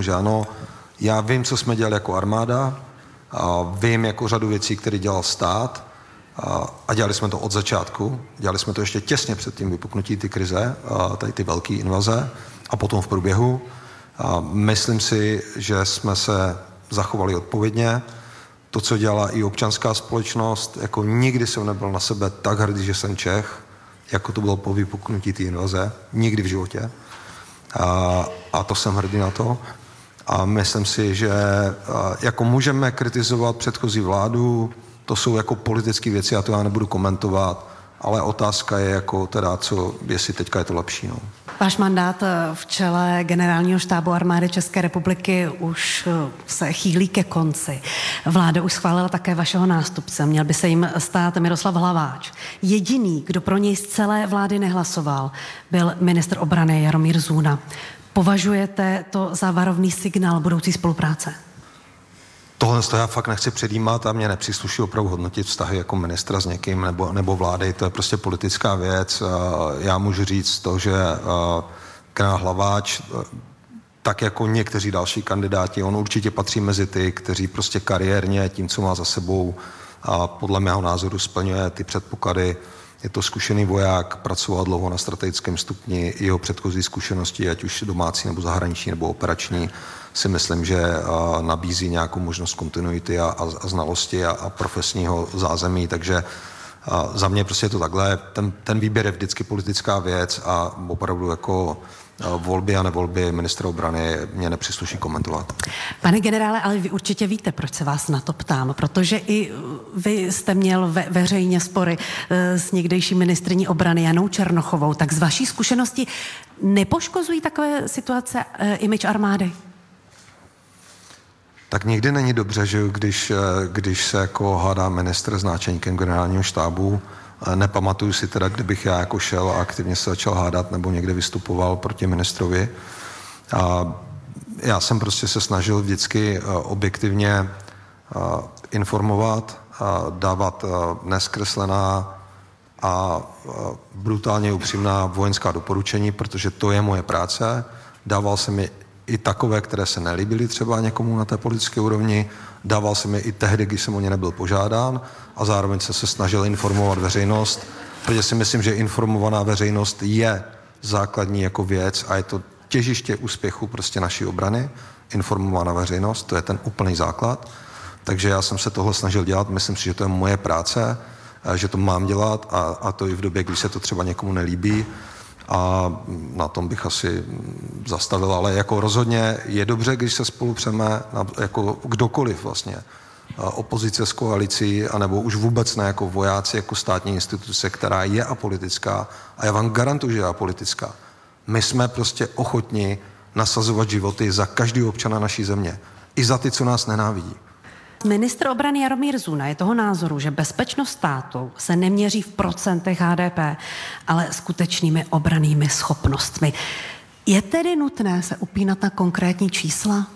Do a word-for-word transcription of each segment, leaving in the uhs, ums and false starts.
že ano, já vím, co jsme dělali jako armáda, a vím jako řadu věcí, které dělal stát a, a dělali jsme to od začátku. Dělali jsme to ještě těsně před tím vypuknutí ty krize, a tady ty velké invaze a potom v průběhu. A myslím si, že jsme se zachovali odpovědně. To, co dělala i občanská společnost, jako nikdy jsem nebyl na sebe tak hrdý, že jsem Čech, jako to bylo po vypuknutí té invaze. Nikdy v životě. A, a to jsem hrdý na to. A myslím si, že jako můžeme kritizovat předchozí vládu, to jsou jako politické věci, já to já nebudu komentovat, ale otázka je jako teda, co, jestli teďka je to lepší. No. Váš mandát v čele Generálního štábu armády České republiky už se chýlí ke konci. Vláda už schválila také vašeho nástupce. Měl by se jim stát Miroslav Hlaváč. Jediný, kdo pro něj z celé vlády nehlasoval, byl ministr obrany Jaromír Zůna. Považujete to za varovný signál budoucí spolupráce? Tohle to já fakt nechci předjímat a mě nepřísluší opravdu hodnotit vztahy jako ministra s někým nebo, nebo vlády. To je prostě politická věc. Já můžu říct to, že generál Hlaváč, tak jako někteří další kandidáti, on určitě patří mezi ty, kteří prostě kariérně tím, co má za sebou, a podle mého názoru splňuje ty předpoklady. Je to zkušený voják, pracoval dlouho na strategickém stupni, jeho předchozí zkušenosti, ať už domácí nebo zahraniční nebo operační, si myslím, že a, nabízí nějakou možnost kontinuity a, a, a znalosti a, a profesního zázemí, takže a, za mě prostě je to takhle. Ten, ten výběr je vždycky politická věc a opravdu jako volby a nevolby ministra obrany mě nepřísluší komentovat. Pane generále, ale vy určitě víte, proč se vás na to ptám, protože i vy jste měl ve, veřejně spory s někdejší ministryní obrany Janou Černochovou. Tak z vaší zkušenosti nepoškozují takové situace e, image armády? Tak nikdy není dobře, že když, když se jako hádá ministr s náčelníkem generálního štábu. Nepamatuju si teda, kdybych já jako šel a aktivně se začal hádat nebo někde vystupoval proti ministrovi. A já jsem prostě se snažil vždycky objektivně informovat, dávat neskreslená a brutálně upřímná vojenská doporučení, protože to je moje práce. Dával jsem je i takové, které se nelíbily třeba někomu na té politické úrovni. Dával jsem je i tehdy, když jsem o ně nebyl požádán a zároveň se se snažil informovat veřejnost, protože si myslím, že informovaná veřejnost je základní jako věc a je to těžiště úspěchu prostě naší obrany. Informovaná veřejnost, to je ten úplný základ. Takže já jsem se tohle snažil dělat, myslím si, že to je moje práce, že to mám dělat a, a to i v době, když se to třeba někomu nelíbí. A na tom bych asi zastavil, ale jako rozhodně je dobře, když se spolu přeme, jako kdokoliv vlastně, opozice s koalicí, anebo už vůbec ne jako vojáci, jako státní instituce, která je apolitická a já vám garantuju, že je apolitická. My jsme prostě ochotni nasazovat životy za každého občana naší země. I za ty, co nás nenávidí. Ministr obrany Jaromír Zůna je toho názoru, že bezpečnost státu se neměří v procentech H D P, ale skutečnými obrannými schopnostmi. Je tedy nutné se upínat na konkrétní čísla?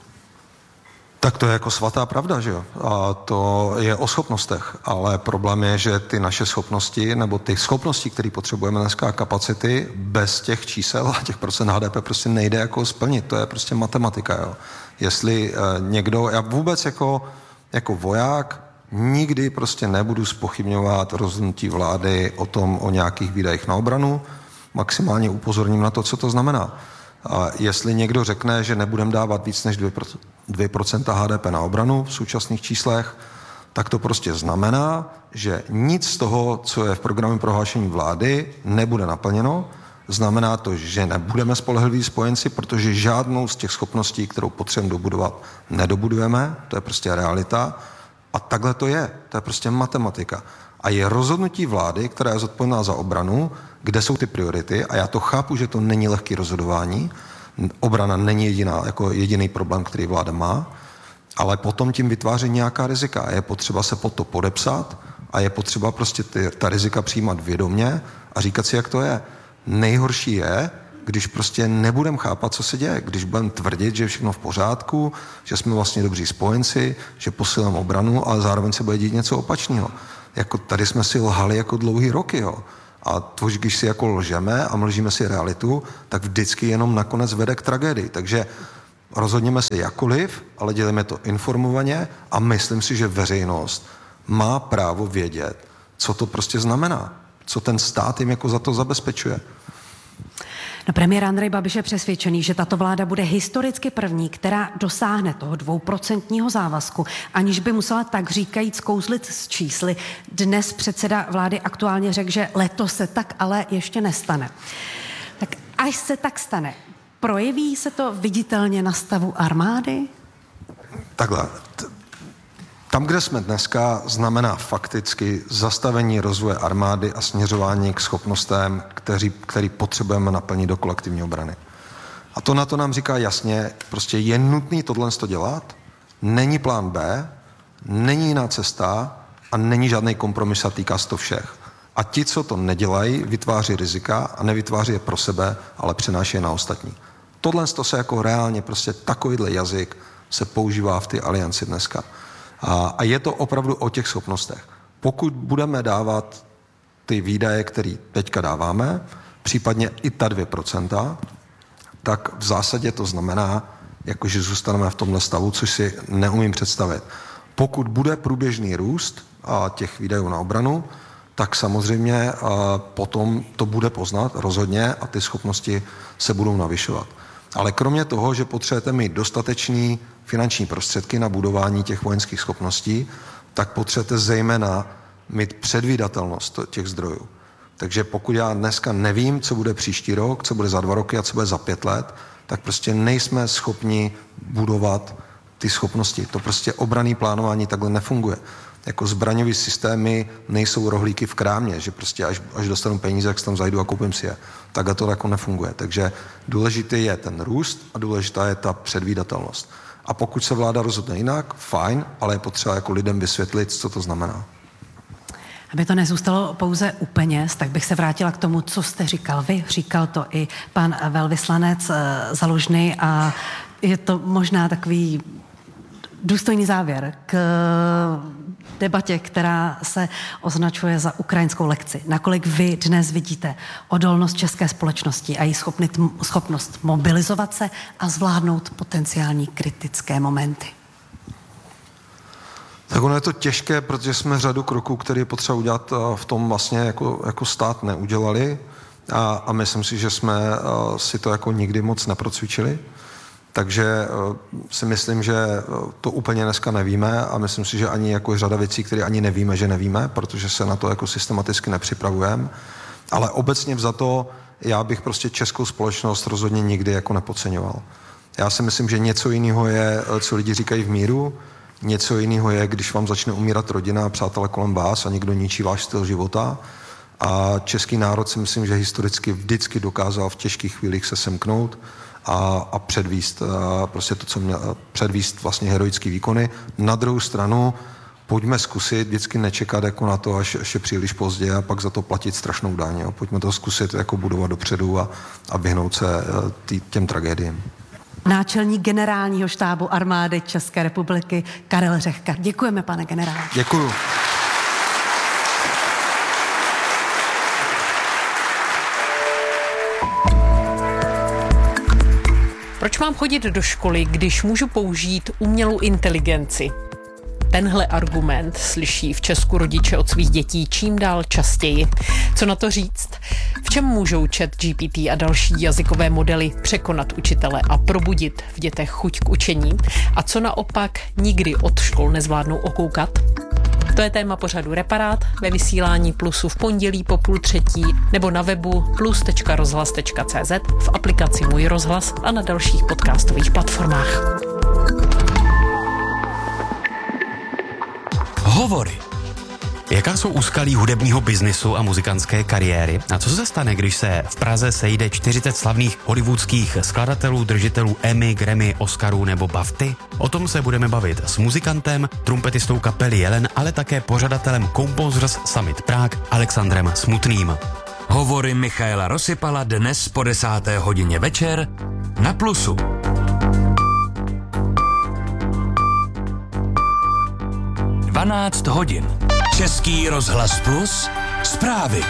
Tak to je jako svatá pravda, že jo? A to je o schopnostech, ale problém je, že ty naše schopnosti, nebo ty schopnosti, které potřebujeme dneska, kapacity, bez těch čísel a těch procent H D P prostě nejde jako splnit. To je prostě matematika, jo? Jestli eh, někdo, já vůbec jako Jako voják nikdy prostě nebudu zpochybňovat rozhodnutí vlády o tom, o nějakých výdajích na obranu. Maximálně upozorním na to, co to znamená. A jestli někdo řekne, že nebudeme dávat víc než dvě procenta H D P na obranu v současných číslech, tak to prostě znamená, že nic z toho, co je v programovém prohlášení vlády, nebude naplněno. Znamená to, že nebudeme spolehliví spojenci, protože žádnou z těch schopností, kterou potřebujeme dobudovat, nedobudujeme. To je prostě realita. A takhle to je. To je prostě matematika. A je rozhodnutí vlády, která je zodpovědná za obranu, kde jsou ty priority. A já to chápu, že to není lehké rozhodování. Obrana není jediná, jako jediný problém, který vláda má. Ale potom tím vytváří nějaká rizika. Je potřeba se pod to podepsat a je potřeba prostě ty, ta rizika přijímat vědomě a říkat si, jak to je. Nejhorší je, když prostě nebudeme chápat, co se děje, když budeme tvrdit, že je všechno v pořádku, že jsme vlastně dobří spojenci, že posilujeme obranu, ale zároveň se bude dít něco opačného. Jako tady jsme si lhali jako dlouhý roky, jo. A to, když si jako lžeme a mlžíme si realitu, tak vždycky jenom nakonec vede k tragédii. Takže Rozhodněme se jakkoliv, ale dělejme to informovaně a myslím si, že veřejnost má právo vědět, co to prostě znamená, co ten stát jim jako za to zabezpečuje. No, premiér Andrej Babiš je přesvědčený, že tato vláda bude historicky první, která dosáhne toho dvouprocentního závazku, aniž by musela tak říkajíc kouzlit s čísly. Dnes předseda vlády aktuálně řekl, že letos se tak ale ještě nestane. Tak až se tak stane, projeví se to viditelně na stavu armády? Takhle. Tam, kde jsme dneska, znamená fakticky zastavení rozvoje armády a směřování k schopnostem, který, který potřebujeme naplnit do kolektivní obrany. A to na to nám říká jasně, prostě je nutný tohle dělat, není plán B, není jiná cesta a není žádný kompromis a týká se to všech. A ti, co to nedělají, vytváří rizika a nevytváří je pro sebe, ale přenáší je na ostatní. Tohle se jako reálně prostě takovýhle jazyk se používá v té alianci dneska. A, a je to opravdu o těch schopnostech. Pokud budeme dávat ty výdaje, které teďka dáváme, případně i ta dvě procenta, tak v zásadě to znamená, jakože zůstaneme v tomhle stavu, což si neumím představit. Pokud bude průběžný růst a těch výdajů na obranu, tak samozřejmě potom to bude poznat rozhodně a ty schopnosti se budou navyšovat. Ale kromě toho, že potřebujete mít dostatečný finanční prostředky na budování těch vojenských schopností, tak potřebujete zejména mít předvídatelnost těch zdrojů. Takže pokud já dneska nevím, co bude příští rok, co bude za dva roky a co bude za pět let, tak prostě nejsme schopni budovat ty schopnosti. To prostě obranné plánování takhle nefunguje. Jako zbraňové systémy nejsou rohlíky v krámě, že prostě až, až dostanu peníze, jak tam zajdu a koupím si je. Tak to jako nefunguje. Takže důležitý je ten růst a důležitá je ta předvídatelnost. A pokud se vláda rozhodne jinak, fajn, ale je potřeba jako lidem vysvětlit, co to znamená. Aby to nezůstalo pouze u peněz, tak bych se vrátila k tomu, co jste říkal vy. Říkal to i pan velvyslanec Zalužný a je to možná takový důstojný závěr k debatě, která se označuje za ukrajinskou lekci. Nakolik vy dnes vidíte odolnost české společnosti a její schopnost mobilizovat se a zvládnout potenciální kritické momenty? Tak ono je to těžké, protože jsme řadu kroků, které je potřeba udělat, v tom vlastně jako, jako stát neudělali a, a myslím si, že jsme si to jako nikdy moc neprocvičili. Takže si myslím, že to úplně dneska nevíme a myslím si, že ani jako řada věcí, které ani nevíme, že nevíme, protože se na to jako systematicky nepřipravujeme. Ale obecně vzato já bych prostě českou společnost rozhodně nikdy jako nepodceňoval. Já si myslím, že něco jiného je, co lidi říkají v míru, něco jiného je, když vám začne umírat rodina a přátelé kolem vás a někdo ničí váš styl života. A český národ si myslím, že historicky vždycky dokázal v těžkých chvílích se semknout a, a předvíst a prostě to, co měl, předvíst vlastně heroický výkony. Na druhou stranu pojďme zkusit vždycky nečekat jako na to, až, až je příliš pozdě a pak za to platit strašnou daň. Jo. Pojďme to zkusit jako budovat dopředu a, a vyhnout se tý, těm tragédiím. Náčelník generálního štábu armády České republiky Karel Řehka. Děkujeme, pane generále. Děkuju. Proč mám chodit do školy, když můžu použít umělou inteligenci? Tenhle argument slyší v Česku rodiče od svých dětí čím dál častěji. Co na to říct? V čem můžou ChatGPT a další jazykové modely překonat učitele a probudit v dětech chuť k učení? A co naopak nikdy od škol nezvládnou okoukat? To je téma pořadu Reparát ve vysílání Plusu v pondělí po půl třetí nebo na webu plus tečka rozhlas tečka cé zet, v aplikaci Můj rozhlas a na dalších podcastových platformách. Hovory. Jaká jsou úskalí hudebního biznisu a muzikantské kariéry? A co se stane, když se v Praze sejde čtyřicet slavných hollywoodských skladatelů, držitelů Emmy, Grammy, Oscarů nebo BAFTY? O tom se budeme bavit s muzikantem, trumpetistou kapely Jelen, ale také pořadatelem Composers Summit Prague Alexandrem Smutným. Hovory Michaela Rosypala dnes po desáté hodině večer na Plusu. dvanáct hodin. Český rozhlas Plus. Zprávy.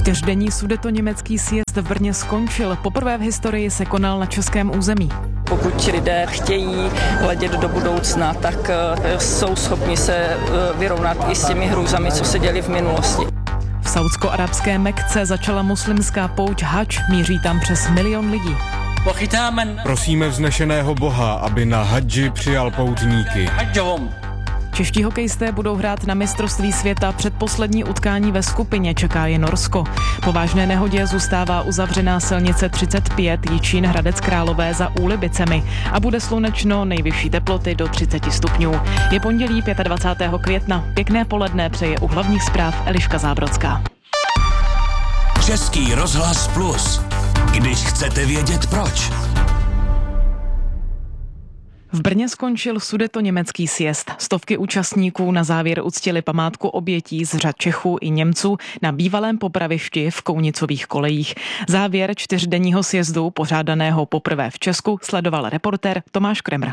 Čtyřdenní sudetoněmecký sjezd v Brně skončil. Poprvé v historii se konal na českém území. Pokud lidé chtějí hledět do budoucna, tak jsou schopni se vyrovnat i s těmi hrůzami, co se děly v minulosti. V saúdsko-arabské Mekce začala muslimská pouť Hadž, míří tam přes milion lidí. Prosíme vznešeného Boha, aby na Hadži přijal poutníky. Čeští hokejisté budou hrát na mistrovství světa. Předposlední utkání ve skupině čeká je Norsko. Po vážné nehodě zůstává uzavřená silnice třicet pět Jičín Hradec Králové za Úlibicemi a bude slunečno, nejvyšší teploty do třicet stupňů. Je pondělí dvacátého pátého května. Pěkné poledne přeje u hlavních zpráv Eliška Zábrodská. Český rozhlas Plus. Když chcete vědět proč. V Brně skončil sudetoněmecký sjezd. Stovky účastníků na závěr uctili památku obětí z řad Čechů i Němců na bývalém popravišti v Kounicových kolejích. Závěr čtyřdenního sjezdu, pořádaného poprvé v Česku, sledoval reportér Tomáš Kremr.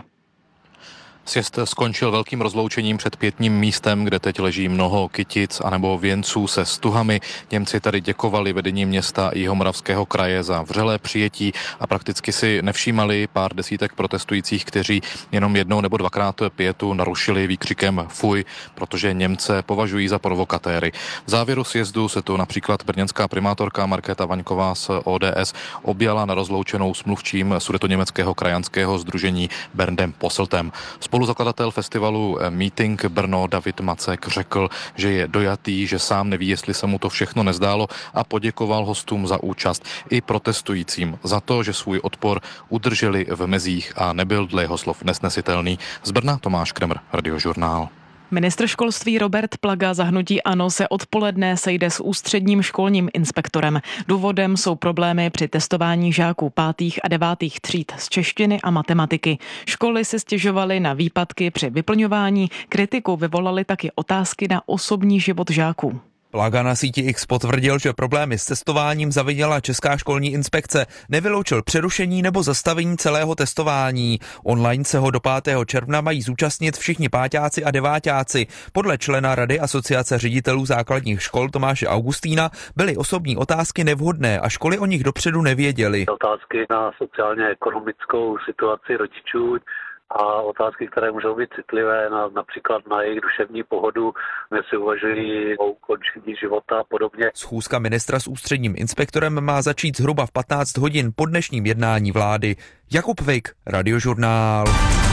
Sjezd skončil velkým rozloučením před Pětním místem, kde teď leží mnoho kytic anebo věnců se stuhami. Němci tady děkovali vedení města i Jihomoravského kraje za vřelé přijetí a prakticky si nevšímali pár desítek protestujících, kteří jenom jednou nebo dvakrát pietu narušili výkřikem fuj, protože Němce považují za provokatéry. V závěru sjezdu se tu například brněnská primátorka Markéta Vaňková z O D S objala na rozloučenou s mluvčím sudetoněmeckého krajanského sdružení Berndem Posseltem. Spoluzakladatel festivalu Meeting Brno David Macek řekl, že je dojatý, že sám neví, jestli se mu to všechno nezdálo a poděkoval hostům za účast i protestujícím za to, že svůj odpor udrželi v mezích a nebyl dle jeho slov nesnesitelný. Z Brna Tomáš Kremr, Radiožurnál. Ministr školství Robert Plaga za hnutí ANO se odpoledne sejde s ústředním školním inspektorem. Důvodem jsou problémy při testování žáků pátých a devátých tříd z češtiny a matematiky. Školy si stěžovaly na výpadky při vyplňování, kritiku vyvolaly taky otázky na osobní život žáků. Plaga na síti X potvrdil, že problémy s testováním zaviděla Česká školní inspekce, nevyloučil přerušení nebo zastavení celého testování. Online se ho do pátého června mají zúčastnit všichni páťáci a deváťáci. Podle člena Rady Asociace ředitelů základních škol Tomáše Augustína byly osobní otázky nevhodné a školy o nich dopředu nevěděly. Otázky na sociálně-ekonomickou situaci rodičů a otázky, které můžou být citlivé, na, například na jejich duševní pohodu, kde si uvažují o ukončení života a podobně. Schůzka ministra s ústředním inspektorem má začít zhruba v patnáct hodin po dnešním jednání vlády. Jakub Vejk, Radiožurnál.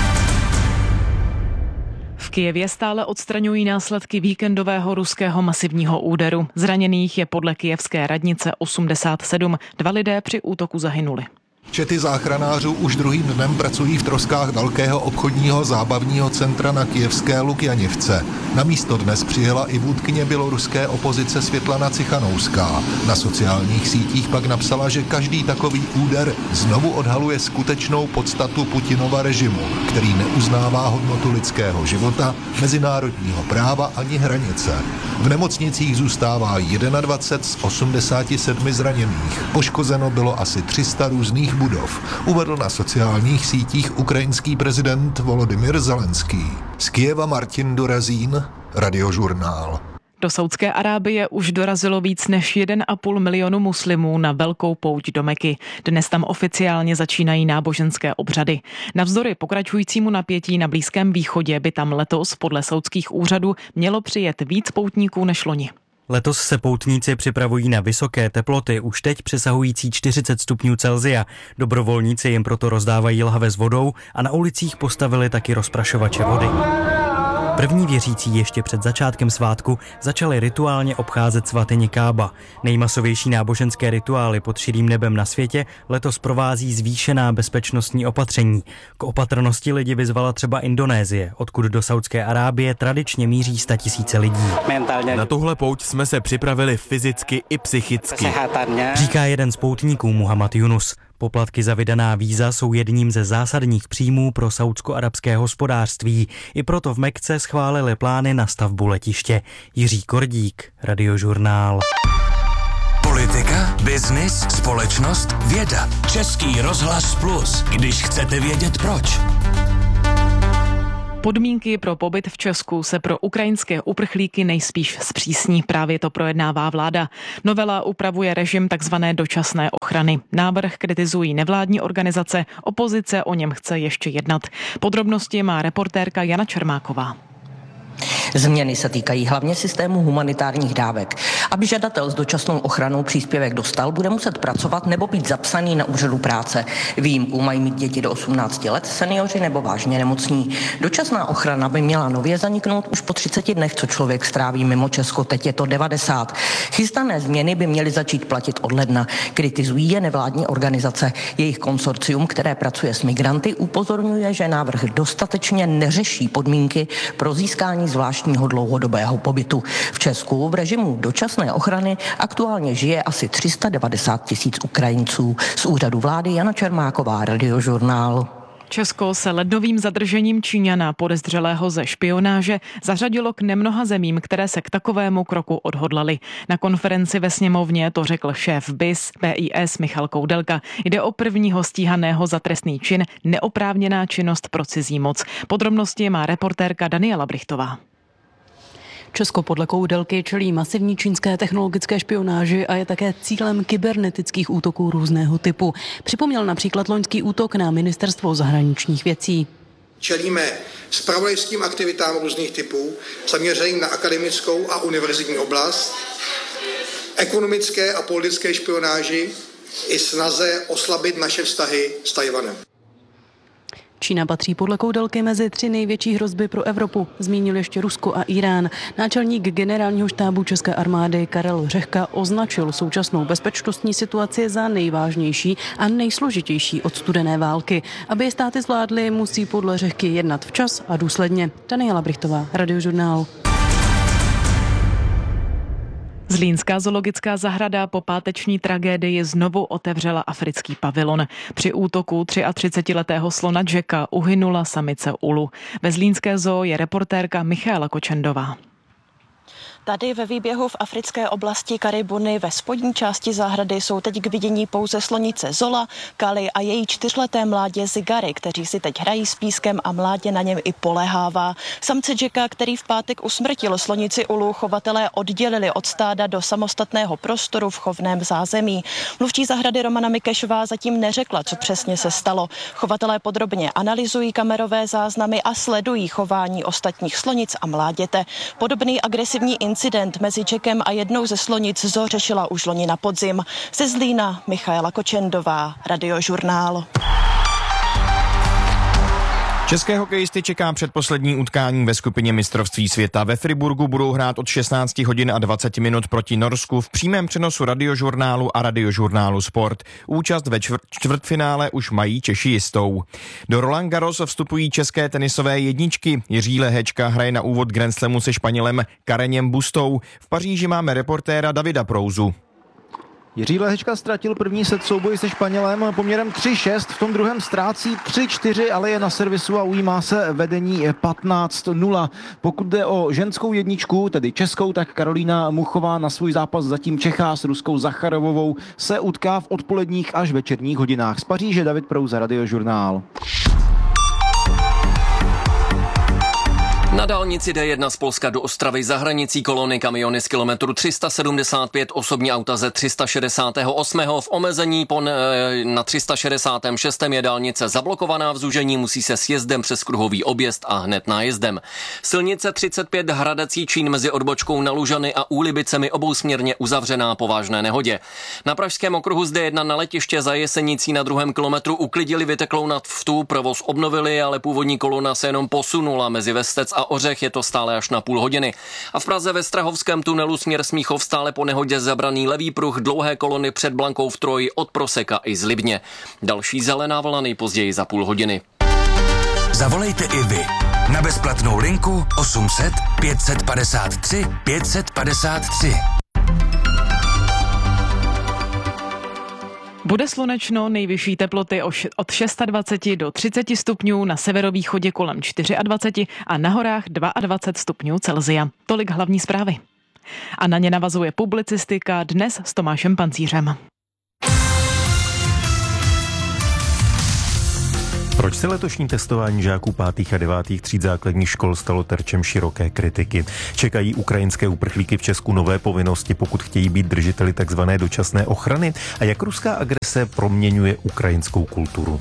V Kyjevě stále odstraňují následky víkendového ruského masivního úderu. Zraněných je podle kyjevské radnice osmdesát sedm. Dva lidé při útoku zahynuli. Čety záchranářů už druhým dnem pracují v troskách velkého obchodního zábavního centra na kyjevské Lukjaněvce. Na místo dnes přijela i vůdkyně běloruské opozice Světlana Cichanouská. Na sociálních sítích pak napsala, že každý takový úder znovu odhaluje skutečnou podstatu Putinova režimu, který neuznává hodnotu lidského života, mezinárodního práva ani hranice. V nemocnicích zůstává dvacet jedna z osmdesáti sedmi zraněných. Poškozeno bylo asi tři sta různých budov, uvedl na sociálních sítích ukrajinský prezident Volodymyr Zelenský. Z Kyjeva Martin Dorazín, Radiožurnál. Do Saúdské Arábie už dorazilo víc než jeden a půl milionu muslimů na velkou pouť do Meky. Dnes tam oficiálně začínají náboženské obřady. Navzdory pokračujícímu napětí na Blízkém východě by tam letos podle saúdských úřadů mělo přijet víc poutníků než loni. Letos se poutníci připravují na vysoké teploty, už teď přesahující čtyřicet stupňů Celsia. Dobrovolníci jim proto rozdávají lahve s vodou a na ulicích postavili taky rozprašovače vody. První věřící ještě před začátkem svátku začali rituálně obcházet svatyni Kába. Nejmasovější náboženské rituály pod širým nebem na světě letos provází zvýšená bezpečnostní opatření. K opatrnosti lidi vyzvala třeba Indonésie, odkud do Saúdské Arábie tradičně míří statisíce lidí. Na tuhle pouť jsme se připravili fyzicky i psychicky, říká jeden z poutníků Muhammad Yunus. Poplatky za vydaná víza jsou jedním ze zásadních příjmů pro saúdsko-arabské hospodářství. I proto v Mekce schválili plány na stavbu letiště. Jiří Kordík, Radiožurnál. Politika, biznis, společnost, věda. Český rozhlas Plus, když chcete vědět proč. Podmínky pro pobyt v Česku se pro ukrajinské uprchlíky nejspíš zpřísní. Právě to projednává vláda. Novela upravuje režim takzvané dočasné ochrany. Návrh kritizují nevládní organizace, opozice o něm chce ještě jednat. Podrobnosti má reportérka Jana Čermáková. Změny se týkají hlavně systému humanitárních dávek. Aby žadatel s dočasnou ochranou příspěvek dostal, bude muset pracovat nebo být zapsaný na úřadu práce. Výjimku mají mít děti do osmnácti let, seniori nebo vážně nemocní. Dočasná ochrana by měla nově zaniknout už po třiceti dnech, co člověk stráví mimo Česko, teď je to devadesát. Chystané změny by měly začít platit od ledna. Kritizují je nevládní organizace. Jejich konsorcium, které pracuje s migranty, upozorňuje, že návrh dostatečně neřeší podmínky pro získání zvláštního dlouhodobého pobytu. V Česku v režimu dočasné ochrany aktuálně žije asi tři sta devadesát tisíc Ukrajinců. Z úřadu vlády Jana Čermáková, Radiožurnál. Česko se lednovým zadržením Číňana podezřelého ze špionáže zařadilo k nemnoha zemím, které se k takovému kroku odhodlaly. Na konferenci ve sněmovně to řekl šéf B I S, B I S Michal Koudelka. Jde o prvního stíhaného za trestný čin neoprávněná činnost pro cizí moc. Podrobnosti má reportérka Daniela Brichtová. Česko podle Koudelky čelí masivní čínské technologické špionáži a je také cílem kybernetických útoků různého typu. Připomněl například loňský útok na ministerstvo zahraničních věcí. Čelíme zpravodajským aktivitám různých typů, zaměřeným na akademickou a univerzitní oblast, ekonomické a politické špionáži i snaze oslabit naše vztahy s Tchajwanem. Čína patří podle Koudelky mezi tři největší hrozby pro Evropu. Zmínil ještě Rusko a Irán. Náčelník generálního štábu České armády Karel Řehka označil současnou bezpečnostní situaci za nejvážnější a nejsložitější od studené války. Aby je státy zvládly, musí podle Řehky jednat včas a důsledně. Daniela Brichtová, Radiožurnál. Zlínská zoologická zahrada po páteční tragédii znovu otevřela africký pavilon. Při útoku třiatřicetiletého slona Jacka uhynula samice Ulu. Ve zlínské zoo je reportérka Michaela Kočendová. Tady ve výběhu v africké oblasti Karibuny ve spodní části zahrady jsou teď k vidění pouze slonice Zola, Kali a její čtyřleté mládě Zigary, kteří si teď hrají s pískem a mládě na něm i polehává. Samce Jacka, který v pátek usmrtil slonici Ulu, chovatelé oddělili od stáda do samostatného prostoru v chovném zázemí. Mluvčí zahrady Romana Mikešová zatím neřekla, co přesně se stalo. Chovatelé podrobně analyzují kamerové záznamy a sledují chování ostatních slonic a mláděte. Podobný agresivní incident mezi Jackem a jednou ze slonic zoo řešila už loni na podzim. Ze Zlína Michaela Kočendová, Radiožurnál. České hokejisty čeká předposlední utkání ve skupině mistrovství světa. Ve Friburgu budou hrát od šestnáct hodin a dvacet minut proti Norsku v přímém přenosu Radiožurnálu a Radiožurnálu Sport. Účast ve čtvrt, čtvrtfinále už mají Češi jistou. Do Roland Garros vstupují české tenisové jedničky. Jiří Lehečka hraje na úvod Grand Slamu se Španělem Kareněm Bustou. V Paříži máme reportéra Davida Prouzu. Jiří Lehečka ztratil první set souboj se Španělem poměrem tři šest, v tom druhém ztrácí tři čtyři, ale je na servisu a ujímá se vedení patnáct nula. Pokud jde o ženskou jedničku, tedy českou, tak Karolína Muchová na svůj zápas zatím čeká s ruskou Zacharovovou se utká v odpoledních až večerních hodinách. Z Paříže David Prouza, Radiožurnál. Na dálnici D jedna z Polska do Ostravy za hranicí kolony kamiony z kilometru tři sta sedmdesát pět, osobní auta ze tři sta šedesát osm. V omezení pon, na tři sta šedesát šest je dálnice zablokovaná v zúžení, musí se sjezdem přes kruhový objezd a hned nájezdem. Silnice třicet pět Hradec Jičín mezi odbočkou na Lužany a Úlibicemi obousměrně uzavřená po vážné nehodě. Na pražském okruhu z D jedna na letiště za Jesenicí na druhém kilometru uklidili vyteklou naftu, provoz obnovili, ale původní kolona se jenom posunula mezi Vestec a Ořech, je to stále až na půl hodiny. A v Praze ve Strahovském tunelu směr Smíchov stále po nehodě zabraný levý pruh dlouhé kolony před Blankou v Troji od Proseka i z Libně. Další zelená vlna nejpozději za půl hodiny. Zavolejte i vy na bezplatnou linku osm set pět set padesát tři pět set padesát tři. Bude slunečno, nejvyšší teploty od dvacet šest do třiceti stupňů, na severovýchodě kolem dvacet čtyři a na horách dvacet dva stupňů Celsia. Tolik hlavní zprávy. A na ně navazuje publicistika dnes s Tomášem Pancířem. Proč se letošní testování žáků pátých a devátých tříd základních škol stalo terčem široké kritiky? Čekají ukrajinské uprchlíky v Česku nové povinnosti, pokud chtějí být držiteli takzvané dočasné ochrany? A jak ruská agrese proměňuje ukrajinskou kulturu?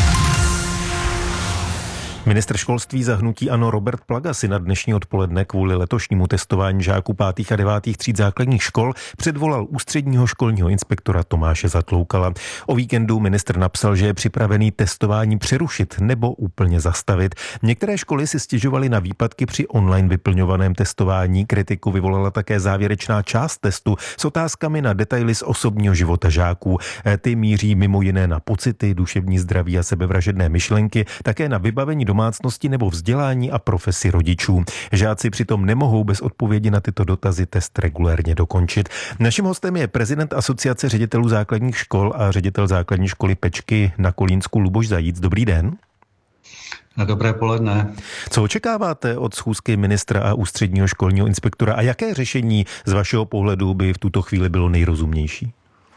Ministr školství za hnutí ANO Robert Plaga si na dnešní odpoledne kvůli letošnímu testování žáků pátých a devátých tříd základních škol předvolal ústředního školního inspektora Tomáše Zatloukala. O víkendu ministr napsal, že je připravený testování přerušit nebo úplně zastavit. Některé školy si stěžovaly na výpadky při online vyplňovaném testování. Kritiku vyvolala také závěrečná část testu s otázkami na detaily z osobního života žáků. Ty míří mimo jiné na pocity, duševní zdraví a sebevražedné myšlenky, také na vybavení domácnosti nebo vzdělání a profesi rodičů. Žáci přitom nemohou bez odpovědi na tyto dotazy test regulérně dokončit. Naším hostem je prezident Asociace ředitelů základních škol a ředitel základní školy Pečky na Kolínsku Luboš Zajíc. Dobrý den. Dobré poledne. Co očekáváte od schůzky ministra a ústředního školního inspektora a jaké řešení z vašeho pohledu by v tuto chvíli bylo nejrozumnější?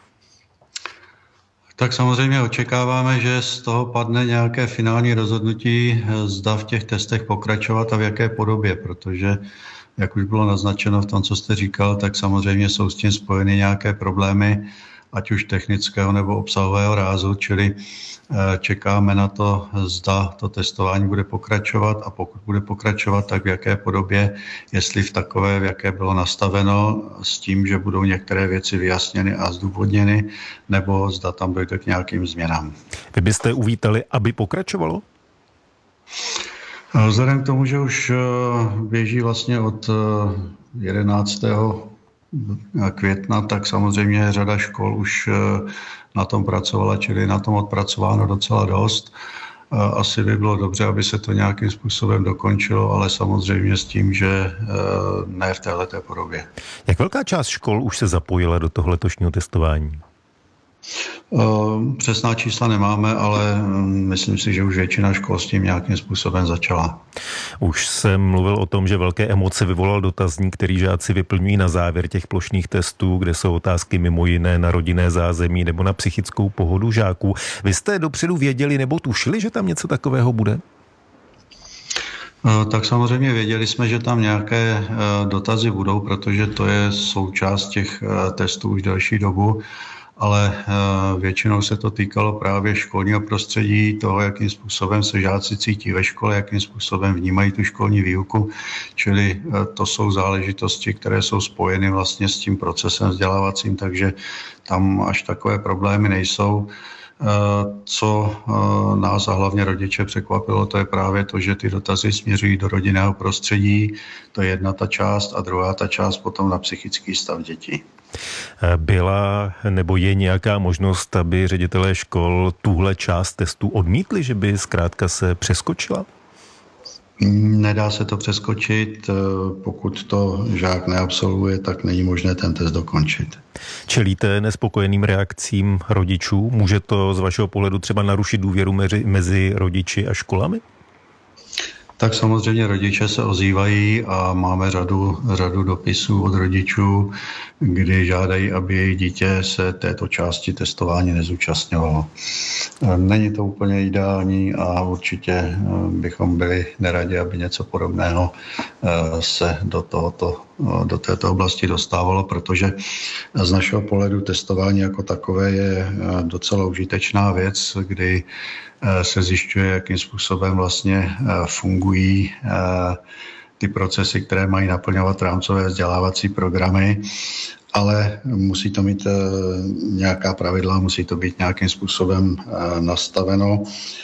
Tak samozřejmě očekáváme, že z toho padne nějaké finální rozhodnutí, zda v těch testech pokračovat a v jaké podobě, protože, jak už bylo naznačeno v tom, co jste říkal, tak samozřejmě jsou s tím spojeny nějaké problémy, ať už technického nebo obsahového rázu, čili čekáme na to, zda to testování bude pokračovat a pokud bude pokračovat, tak v jaké podobě, jestli v takové, v jaké bylo nastaveno, s tím, že budou některé věci vyjasněny a zdůvodněny, nebo zda tam dojde k nějakým změnám. Vy byste uvítali, aby pokračovalo? Vzhledem k tomu, že už běží vlastně od jedenáctého května, tak samozřejmě řada škol už na tom pracovala, čili na tom odpracováno docela dost. Asi by bylo dobře, aby se to nějakým způsobem dokončilo, ale samozřejmě s tím, že ne v téhleté podobě. Jak velká část škol už se zapojila do toho letošního testování? Přesná čísla nemáme, ale myslím si, že už většina škol s tím nějakým způsobem začala. Už jsem mluvil o tom, že velké emoce vyvolal dotazník, který žáci vyplňují na závěr těch plošných testů, kde jsou otázky mimo jiné na rodinné zázemí nebo na psychickou pohodu žáků. Vy jste dopředu věděli nebo tušili, že tam něco takového bude? Tak samozřejmě věděli jsme, že tam nějaké dotazy budou, protože to je součást těch testů už delší dobu. Ale většinou se to týkalo právě školního prostředí, toho, jakým způsobem se žáci cítí ve škole, jakým způsobem vnímají tu školní výuku, čili to jsou záležitosti, které jsou spojeny vlastně s tím procesem vzdělávacím, takže tam až takové problémy nejsou. Co nás a hlavně rodiče překvapilo, to je právě to, že ty dotazy směřují do rodinného prostředí, to je jedna ta část a druhá ta část potom na psychický stav dětí. Byla nebo je nějaká možnost, aby ředitelé škol tuhle část testů odmítli, že by zkrátka se přeskočila? Nedá se to přeskočit, pokud to žák neabsolvuje, tak není možné ten test dokončit. Čelíte nespokojeným reakcím rodičů? Může to z vašeho pohledu třeba narušit důvěru mezi, mezi rodiči a školami? Tak samozřejmě rodiče se ozývají a máme řadu, řadu dopisů od rodičů, kdy žádají, aby jejich dítě se této části testování nezúčastňovalo. Není to úplně ideální a určitě bychom byli neradi, aby něco podobného se do, tohoto, do této oblasti dostávalo, protože z našeho pohledu testování jako takové je docela užitečná věc, kdy se zjišťuje, jakým způsobem vlastně fungují ty procesy, které mají naplňovat rámcové vzdělávací programy, ale musí to mít nějaká pravidla, musí to být nějakým způsobem nastaveno.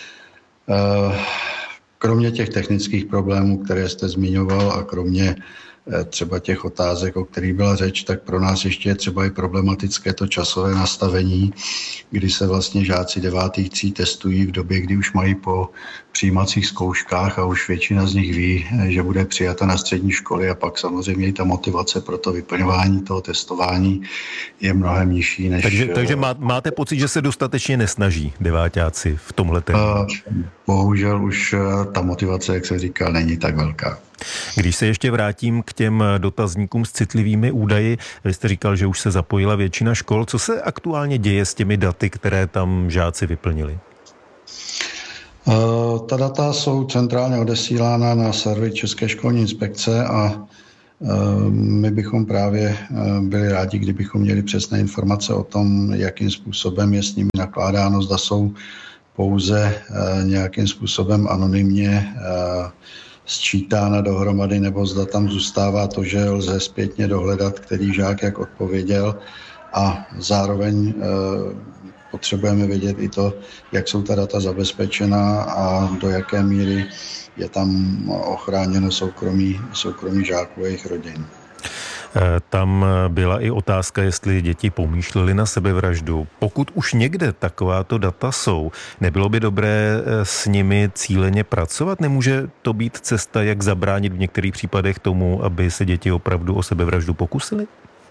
Kromě těch technických problémů, které jste zmiňoval a kromě třeba těch otázek, o kterých byla řeč, tak pro nás ještě je třeba i problematické to časové nastavení, kdy se vlastně žáci devátých tříd testují v době, kdy už mají po přijímacích zkouškách a už většina z nich ví, že bude přijata na střední školy a pak samozřejmě i ta motivace pro to vyplňování toho testování je mnohem nižší než... Takže, takže má, máte pocit, že se dostatečně nesnaží deváťáci v tomhle tématu? Bohužel už ta motivace, jak se říká, není tak velká. Když se ještě vrátím k těm dotazníkům s citlivými údaji, vy jste říkal, že už se zapojila většina škol. Co se aktuálně děje s těmi daty, které tam žáci vyplnili? Ta data jsou centrálně odesílána na server České školní inspekce a my bychom právě byli rádi, kdybychom měli přesné informace o tom, jakým způsobem je s nimi nakládáno, zda jsou pouze nějakým způsobem anonymně sčítána dohromady, nebo zda tam zůstává to, že lze zpětně dohledat, který žák jak odpověděl, a zároveň potřebujeme vědět i to, jak jsou ta data zabezpečená a do jaké míry je tam ochráněno soukromí, soukromí žáků a jejich rodin. Tam byla i otázka, jestli děti pomýšlely na sebevraždu. Pokud už někde takováto data jsou, nebylo by dobré s nimi cíleně pracovat? Nemůže to být cesta, jak zabránit v některých případech tomu, aby se děti opravdu o sebevraždu pokusily?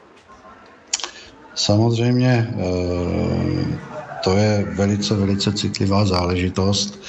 Samozřejmě to je velice, velice citlivá záležitost.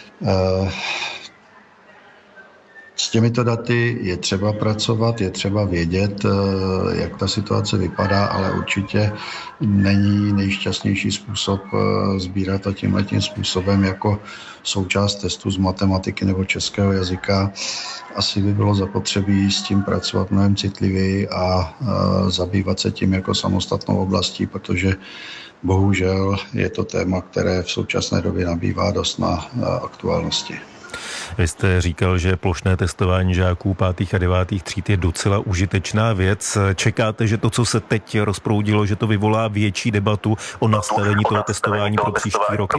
S těmito daty je třeba pracovat, je třeba vědět, jak ta situace vypadá, ale určitě není nejšťastnější způsob sbírat to tímhletím způsobem jako součást testu z matematiky nebo českého jazyka. Asi by bylo zapotřebí s tím pracovat mnohem citlivěji a zabývat se tím jako samostatnou oblastí, protože bohužel je to téma, které v současné době nabývá dost na aktuálnosti. Vy jste říkal, že plošné testování žáků pátých a devátých tříd je docela užitečná věc. Čekáte, že to, co se teď rozproudilo, že to vyvolá větší debatu o nastavení toho testování pro příští roky?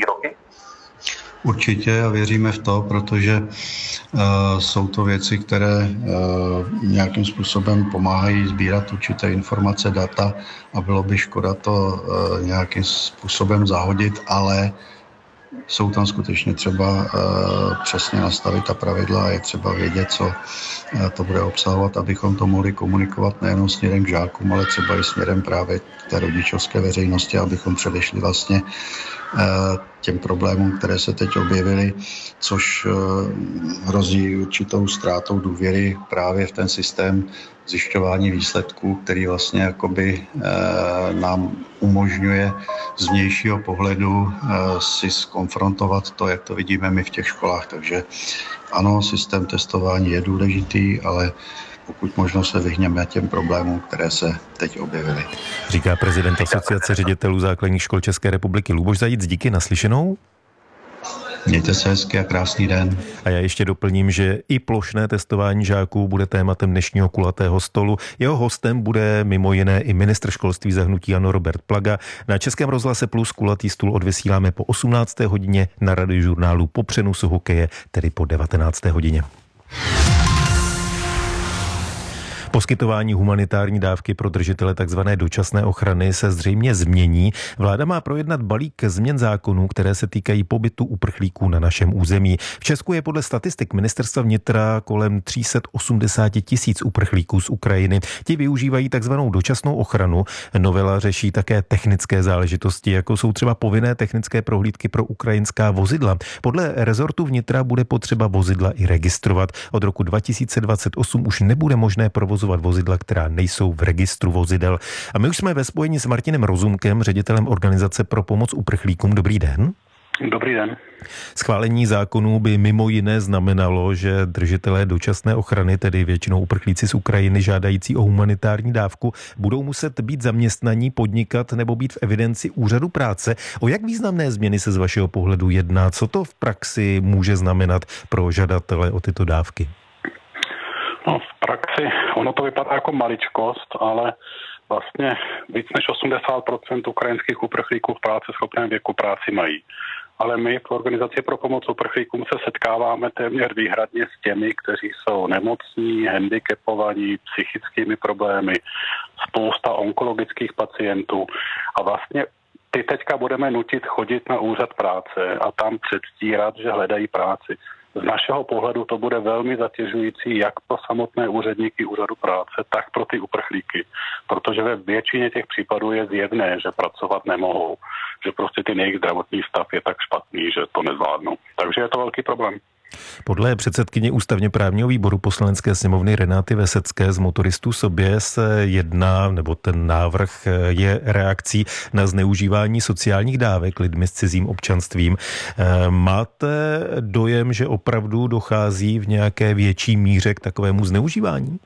Určitě a věříme v to, protože uh, jsou to věci, které uh, nějakým způsobem pomáhají sbírat určité informace, data a bylo by škoda to uh, nějakým způsobem zahodit, ale jsou tam skutečně třeba uh, přesně nastavit ta pravidla a je třeba vědět, co uh, to bude obsahovat, abychom to mohli komunikovat nejenom směrem k žákům, ale třeba i směrem právě k té rodičovské veřejnosti, abychom předešli vlastně uh, těm problémům, které se teď objevily, což uh, hrozí určitou ztrátou důvěry právě v ten systém zjišťování výsledků, který vlastně jakoby e, nám umožňuje z vnějšího pohledu e, si zkonfrontovat to, jak to vidíme my v těch školách. Takže ano, systém testování je důležitý, ale pokud možno se vyhněme těm problémům, které se teď objevily. Říká prezident Asociace ředitelů základních škol České republiky Luboš Zajíc. Díky, naslyšenou. Mějte se hezky a krásný den. A já ještě doplním, že i plošné testování žáků bude tématem dnešního kulatého stolu. Jeho hostem bude mimo jiné i ministr školství za hnutí ANO Robert Plaga. Na Českém rozhlase Plus kulatý stůl odvysíláme po osmnácté hodině, na Radiožurnálu po přenosu hokeje, tedy po devatenácté hodině. Poskytování humanitární dávky pro držitele tzv. Dočasné ochrany se zřejmě změní. Vláda má projednat balík změn zákonů, které se týkají pobytu uprchlíků na našem území. V Česku je podle statistik ministerstva vnitra kolem tři sta osmdesát tisíc uprchlíků z Ukrajiny. Ti využívají tzv. Dočasnou ochranu. Novela řeší také technické záležitosti, jako jsou třeba povinné technické prohlídky pro ukrajinská vozidla. Podle rezortu vnitra bude potřeba vozidla i registrovat. Od roku dva tisíce dvacet osm už nebude možné provozovat vozidla, která nejsou v registru vozidel. A my už jsme ve spojení s Martinem Rozumkem, ředitelem Organizace pro pomoc uprchlíkům. Dobrý den. Dobrý den. Schválení zákonů by mimo jiné znamenalo, že držitelé dočasné ochrany, tedy většinou uprchlíci z Ukrajiny žádající o humanitární dávku, budou muset být zaměstnaní, podnikat nebo být v evidenci úřadu práce. O jak významné změny se z vašeho pohledu jedná? Co to v praxi může znamenat pro žadatele o tyto dávky? No, v praxi ono to vypadá jako maličkost, ale vlastně víc než osmdesát procent ukrajinských uprchlíků v práci schopném věku práci mají. Ale my v Organizaci pro pomoc uprchlíkům se setkáváme téměř výhradně s těmi, kteří jsou nemocní, handicapovaní, psychickými problémy, spousta onkologických pacientů a vlastně ty teďka budeme nutit chodit na úřad práce a tam předstírat, že hledají práci. Z našeho pohledu to bude velmi zatěžující jak pro samotné úředníky úřadu práce, tak pro ty uprchlíky, protože ve většině těch případů je zjevné, že pracovat nemohou, že prostě ten jejich zdravotní stav je tak špatný, že to nezvládnou. Takže je to velký problém. Podle předsedkyně ústavně právního výboru Poslanecké sněmovny Renáty Vesecké z Motoristů sobě se jedná, nebo ten návrh je reakcí na zneužívání sociálních dávek lidmi s cizím občanstvím. Máte dojem, že opravdu dochází v nějaké větší míře k takovému zneužívání?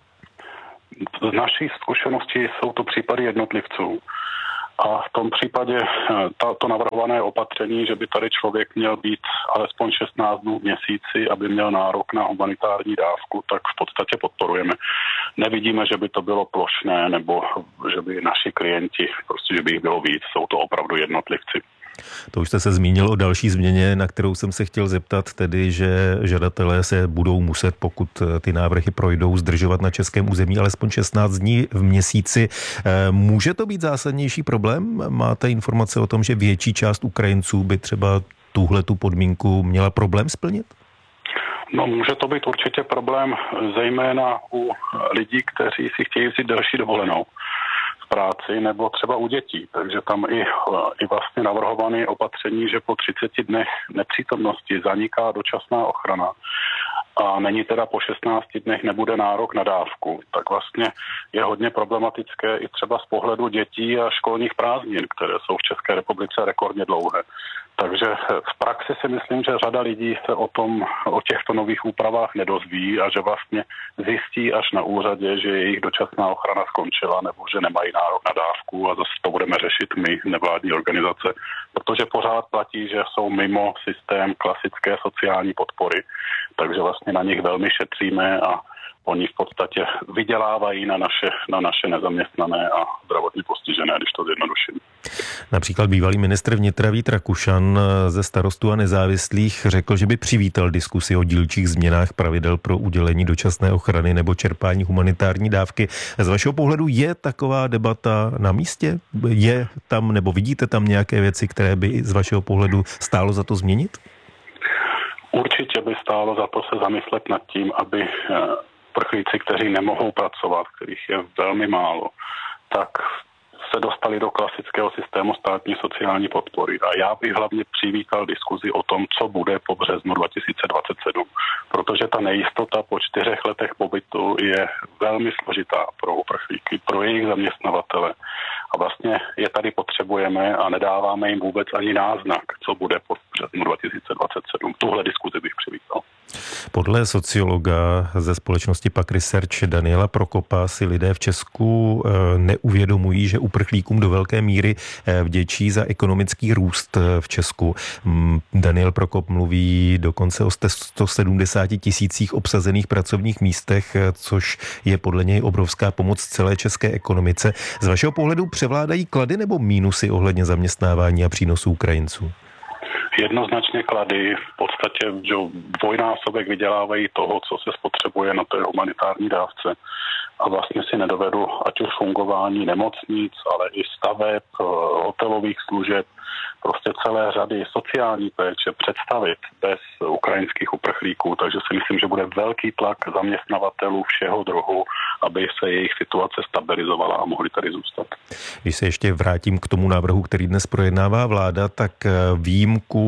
Z naší zkušenosti jsou to případy jednotlivců. A v tom případě to navrhované opatření, že by tady člověk měl být alespoň šestnáct dnů v měsíci, aby měl nárok na humanitární dávku, tak v podstatě podporujeme. Nevidíme, že by to bylo plošné, nebo že by naši klienti, prostě, že by jich bylo víc. Jsou to opravdu jednotlivci. To už jste se zmínil o další změně, na kterou jsem se chtěl zeptat, tedy, že žadatelé se budou muset, pokud ty návrhy projdou, zdržovat na českém území alespoň šestnáct dní v měsíci. Může to být zásadnější problém? Máte informace o tom, že větší část Ukrajinců by třeba tuhletu podmínku měla problém splnit? No, může to být určitě problém, zejména u lidí, kteří si chtějí vzít delší dovolenou práci nebo třeba u dětí. Takže tam i, i vlastně navrhované opatření, že po třiceti dnech nepřítomnosti zaniká dočasná ochrana a není teda po šestnácti dnech nebude nárok na dávku, tak vlastně je hodně problematické i třeba z pohledu dětí a školních prázdnin, které jsou v České republice rekordně dlouhé. Takže v praxi si myslím, že řada lidí se o tom, o těchto nových úpravách nedozví a že vlastně zjistí až na úřadě, že jejich dočasná ochrana skončila nebo že nemají nárok na dávku a zase to budeme řešit my, nevládní organizace, protože pořád platí, že jsou mimo systém klasické sociální podpory, takže vlastně na nich velmi šetříme a oni v podstatě vydělávají na naše, na naše nezaměstnané a zdravotně postižené, když to zjednoduším. Například bývalý ministr vnitra Vít Rakušan ze Starostů a nezávislých řekl, že by přivítal diskusi o dílčích změnách pravidel pro udělení dočasné ochrany nebo čerpání humanitární dávky. Z vašeho pohledu je taková debata na místě? Je tam, nebo vidíte tam nějaké věci, které by z vašeho pohledu stálo za to změnit? Určitě by stálo za to se zamyslet nad tím, aby uprchlíci, kteří nemohou pracovat, kterých je velmi málo, tak se dostali do klasického systému státní sociální podpory. A já bych hlavně přivítal diskuzi o tom, co bude po březnu dva tisíce dvacet sedm, protože ta nejistota po čtyřech letech pobytu je velmi složitá pro uprchlíky, pro jejich zaměstnavatele. A vlastně je tady potřebujeme a nedáváme jim vůbec ani náznak, co bude po březnu dva tisíce dvacet sedm. Tuhle diskuzi bych přivítal. Podle sociologa ze společnosti Pak Research Daniela Prokopa si lidé v Česku neuvědomují, že uprchlíkům do velké míry vděčí za ekonomický růst v Česku. Daniel Prokop mluví dokonce o sto sedmdesáti tisících obsazených pracovních místech, což je podle něj obrovská pomoc celé české ekonomice. Z vašeho pohledu převládají klady nebo mínusy ohledně zaměstnávání a přínosů Ukrajinců? Jednoznačně klady, v podstatě že dvojnásobek vydělávají toho, co se spotřebuje na té humanitární dávce. A vlastně si nedovedu, ať už fungování nemocnic, ale i staveb, hotelových služeb, prostě celé řady sociální péče představit bez ukrajinských uprchlíků, takže si myslím, že bude velký tlak zaměstnavatelů všeho druhu, aby se jejich situace stabilizovala a mohli tady zůstat. Když se ještě vrátím k tomu návrhu, který dnes projednává vláda, tak výjimku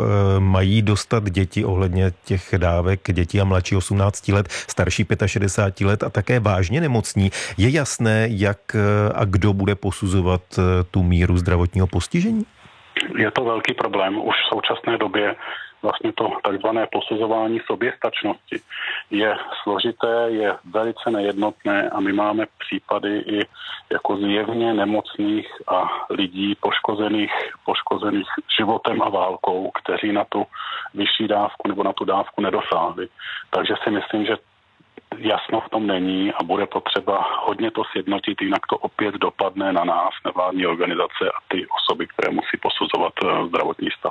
mají dostat děti ohledně těch dávek, děti a mladší osmnácti let, starší šedesáti pěti let a také vážně nemocní. Je jasné, jak a kdo bude posuzovat tu míru zdravotního postižení? Je to velký problém. Už v současné době vlastně to takzvané posuzování soběstačnosti je složité, je velice nejednotné a my máme případy i jako zjevně nemocných a lidí poškozených, poškozených životem a válkou, kteří na tu vyšší dávku nebo na tu dávku nedosáhli. Takže si myslím, že jasno v tom není a bude potřeba hodně to sjednotit, jinak to opět dopadne na nás, nevládní organizace a ty osoby, které musí posuzovat zdravotní stav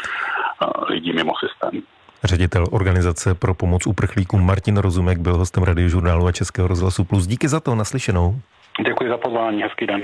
lidí mimo systém. Ředitel Organizace pro pomoc uprchlíkům Martin Rozumek byl hostem Radiožurnálu a Českého rozhlasu Plus. Díky za to, naslyšenou. Děkuji za pozvání, hezký den.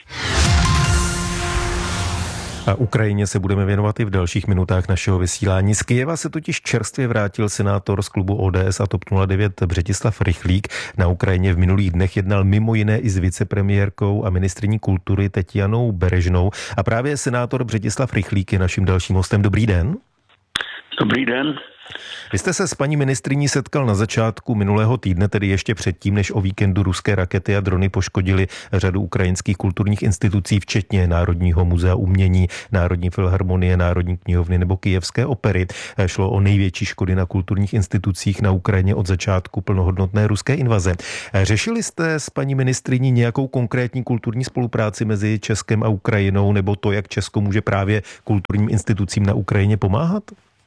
A Ukrajině se budeme věnovat i v dalších minutách našeho vysílání. Z Kyjeva se totiž čerstvě vrátil senátor z klubu O D S a TOP nula devět Břetislav Rychlík. Na Ukrajině v minulých dnech jednal mimo jiné i s vicepremiérkou a ministryní kultury Tetianou Berežnou. A právě senátor Břetislav Rychlík je naším dalším hostem. Dobrý den. Dobrý den. Vy jste se s paní ministryní setkal na začátku minulého týdne, tedy ještě předtím, než o víkendu ruské rakety a drony poškodily řadu ukrajinských kulturních institucí, včetně Národního muzea umění, Národní filharmonie, Národní knihovny nebo Kyjevské opery. Šlo o největší škody na kulturních institucích na Ukrajině od začátku plnohodnotné ruské invaze. Řešili jste s paní ministryní nějakou konkrétní kulturní spolupráci mezi Českem a Ukrajinou, nebo to, jak Česko může právě kulturním institucím na Ukrajině pomáhat?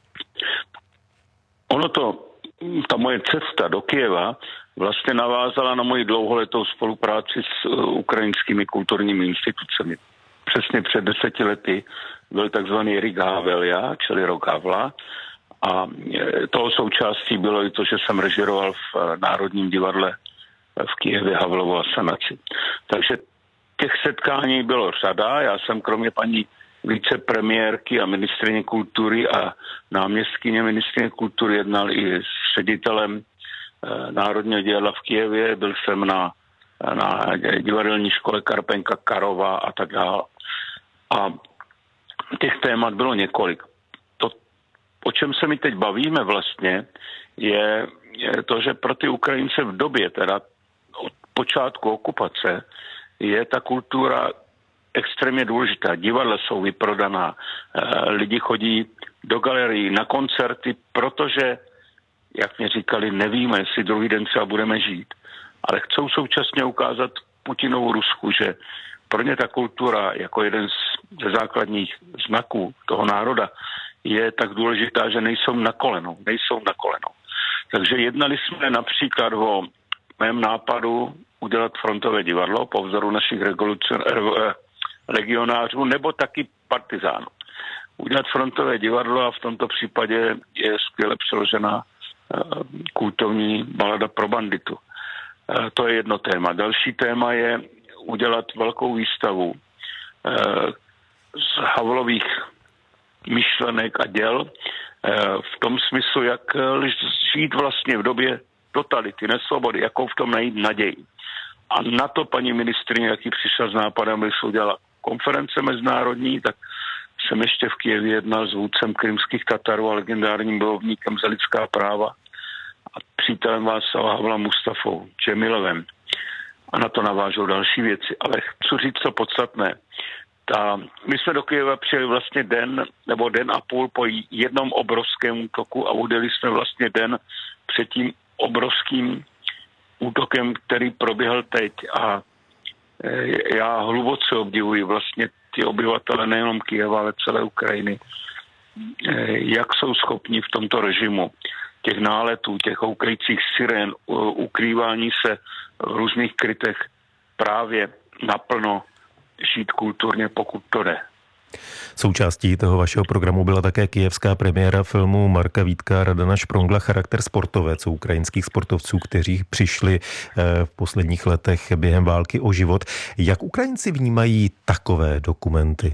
Ono to, ta moje cesta do Kyjeva vlastně navázala na moji dlouholetou spolupráci s ukrajinskými kulturními institucemi. Přesně před deseti lety byl takzvaný Rik Havelia, čili rok Havla, a toho součástí bylo i to, že jsem režiroval v Národním divadle v Kyjevě Havlovu asanaci. Takže těch setkání bylo řada. Já jsem kromě paní vicepremiérky a ministryně kultury a náměstkyně ministryně kultury jednal i s ředitelem e, Národního divadla v Kyjevě, byl jsem na, na divadelní škole Karpenka Karova a tak dále. A těch témat bylo několik. To, o čem se my teď bavíme vlastně, je, je to, že pro ty Ukrajince v době, teda od počátku okupace, je ta kultura extrémně důležitá. Divadla jsou vyprodaná, lidi chodí do galerií, na koncerty, protože, jak mě říkali, nevíme, jestli druhý den třeba budeme žít. Ale chcou současně ukázat Putinovu Rusku, že pro ně ta kultura jako jeden ze základních znaků toho národa je tak důležitá, že nejsou na kolenou. Nejsou na kolenou. Takže jednali jsme například o mém nápadu udělat frontové divadlo po vzoru našich legionářů nebo taky partizánů. Udělat frontové divadlo a v tomto případě je skvěle přeložená kultovní balada pro banditu. To je jedno téma. Další téma je udělat velkou výstavu z Havlových myšlenek a děl v tom smyslu, jak žít vlastně v době totality, nesvobody, jakou v tom najít naději. A na to paní ministryně, jaký přišla s nápadem, když se udělala konference mezinárodní, tak jsem ještě v Kyjevě jednal s vůdcem krymských Tatarů a legendárním bojovníkem za lidská práva a přítelem Václava Havla Mustafou Džemilovem. A na to navážou další věci. Ale chci říct, co podstatné. Ta, my jsme do Kyjeva přijeli vlastně den nebo den a půl po jednom obrovském útoku a udělali jsme vlastně den před tím obrovským útokem, který proběhl teď. A já hluboce obdivuji vlastně ty obyvatele nejenom Kyjeva, ale celé Ukrajiny, jak jsou schopni v tomto režimu těch náletů, těch houkajících sirén, ukrývání se v různých krytech právě naplno žít kulturně, pokud to jde. Součástí toho vašeho programu byla také kyjevská premiéra filmu Marka Vítka a Radana Šprongla Charakter sportovec u ukrajinských sportovců, kteří přišli v posledních letech během války o život. Jak Ukrajinci vnímají takové dokumenty?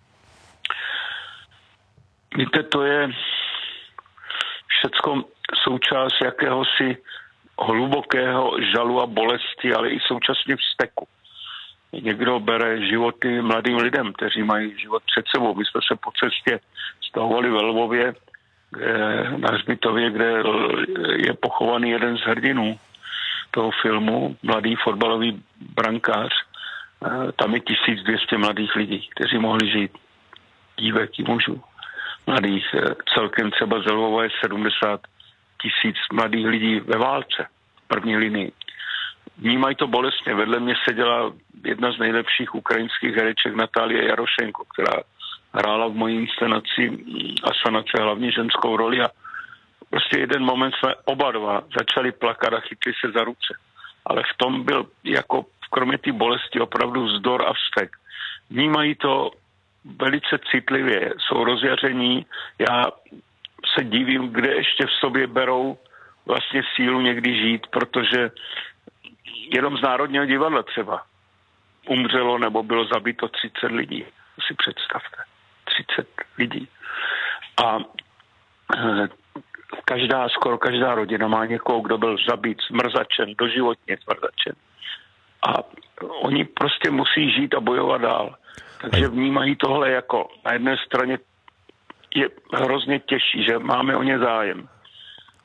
Víte, to je všecko součást jakéhosi hlubokého žalu a bolesti, ale i současně vzteku. Někdo bere životy mladým lidem, kteří mají život před sebou. My jsme se po cestě stahovali ve Lvově, na hřbitově, kde je pochovaný jeden z hrdinů toho filmu, mladý fotbalový brankář. Tam je tisíc dvě stě mladých lidí, kteří mohli žít. Dívek i mužů. Mladých. Celkem třeba z Lvova je sedmdesát tisíc mladých lidí ve válce, v první linii. Vnímají to bolestně. Vedle mě seděla jedna z nejlepších ukrajinských hereček Natálie Jarošenko, která hrála v mojí inscenaci asanace hlavní ženskou roli a prostě jeden moment jsme oba dva začali plakat a chytli se za ruce. Ale v tom byl jako kromě té bolesti opravdu vzdor a vztek. Vnímají to velice citlivě, jsou rozjaření. Já se divím, kde ještě v sobě berou vlastně sílu někdy žít, protože jenom z Národního divadla třeba umřelo nebo bylo zabito třicet lidí. To si představte. třicet lidí. A e, každá, skoro každá rodina má někoho, kdo byl zabit, zmrzačen, doživotně zmrzačen. A oni prostě musí žít a bojovat dál. Takže vnímají tohle jako na jedné straně je hrozně těžší, že máme o ně zájem.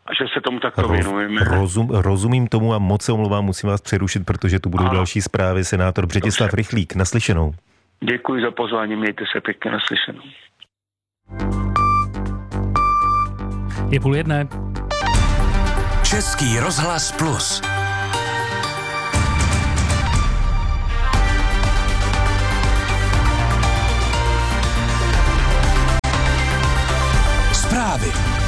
a že se tomu takto Roz, věnujeme. Rozum, rozumím tomu a moc se omlouvám, musím vás přerušit, protože tu budou a. další zprávy. Senátor Břetislav Rychlík, naslyšenou. Děkuji za pozvání, mějte se pěkně, naslyšenou. Je půl jedné. Český rozhlas plus. Zprávy.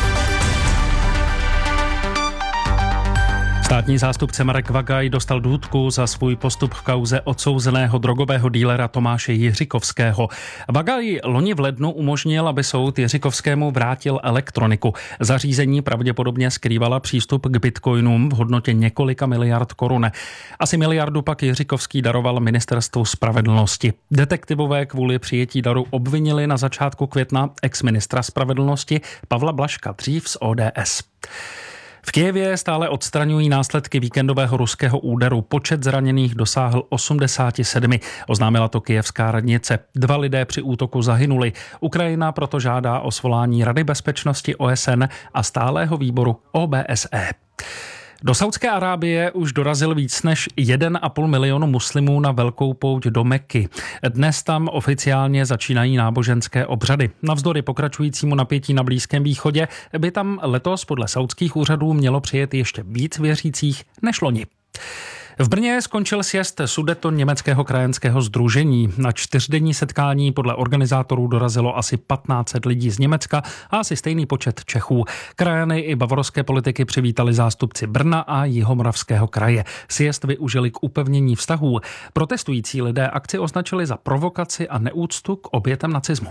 Státní zástupce Marek Vagaj dostal důtku za svůj postup v kauze odsouzeného drogového dílera Tomáše Jiřikovského. Vagaj loni v lednu umožnil, aby soud Jiřikovskému vrátil elektroniku. Zařízení pravděpodobně skrývala přístup k bitcoinům v hodnotě několika miliard korun. Asi miliardu pak Jiřikovský daroval Ministerstvu spravedlnosti. Detektivové kvůli přijetí daru obvinili na začátku května ex-ministra spravedlnosti Pavla Blažka, dřív z O D S. V Kyjevě stále odstraňují následky víkendového ruského úderu. Počet zraněných dosáhl osmdesát sedm, oznámila to kyjevská radnice. Dva lidé při útoku zahynuli. Ukrajina proto žádá o svolání Rady bezpečnosti O S N a stálého výboru O B S E. Do Saudské Arábie už dorazil víc než jeden a půl milionu muslimů na velkou pouť do Meky. Dnes tam oficiálně začínají náboženské obřady. Navzdory pokračujícímu napětí na Blízkém východě by tam letos podle saudských úřadů mělo přijet ještě víc věřících než loni. V Brně skončil sjezd Sudetoněmeckého německého krajanského sdružení. Na čtyřdenní setkání podle organizátorů dorazilo asi patnáct set lidí z Německa a asi stejný počet Čechů. Krajany i bavorské politiky přivítali zástupci Brna a Jihomoravského kraje. Sjezd využili k upevnění vztahů. Protestující lidé akci označili za provokaci a neúctu k obětem nacismu.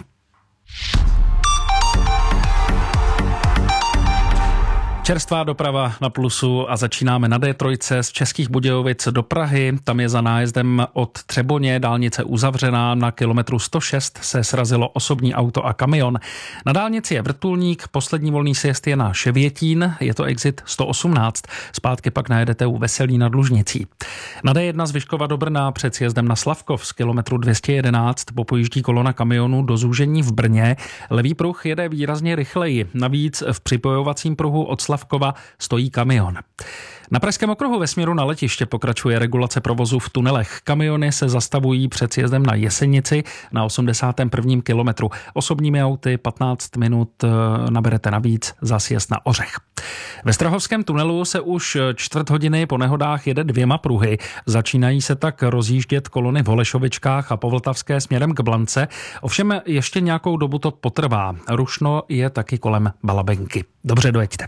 Čerstvá doprava na Plusu a začínáme na D tři z Českých Budějovic do Prahy. Tam je za nájezdem od Třeboně dálnice uzavřená. Na kilometru sto šest se srazilo osobní auto a kamion. Na dálnici je vrtulník, poslední volný sjezd je na Ševětín, je to exit sto osmnáct. Zpátky pak najedete u Veselí nad Lužnicí. Na D jedna z Vyškova do Brna před sjezdem na Slavkov z kilometru dvě stě jedenáct popojíždí kolona kamionu do zúžení v Brně. Levý pruh jede výrazně rychleji. Navíc v připojovacím pruhu od Slavkova stojí kamion. Na Pražském okruhu ve směru na letiště pokračuje regulace provozu v tunelech. Kamiony se zastavují před sjezdem na Jesenici na osmdesátém prvním kilometru. Osobními auty patnáct minut naberete navíc za sjezd na Ořech. Ve Strahovském tunelu se už čtvrt hodiny po nehodách jede dvěma pruhy. Začínají se tak rozjíždět kolony v Holešovičkách a po Vltavské směrem k Blance. Ovšem ještě nějakou dobu to potrvá. Rušno je taky kolem Balabenky. Dobře, dojeďte.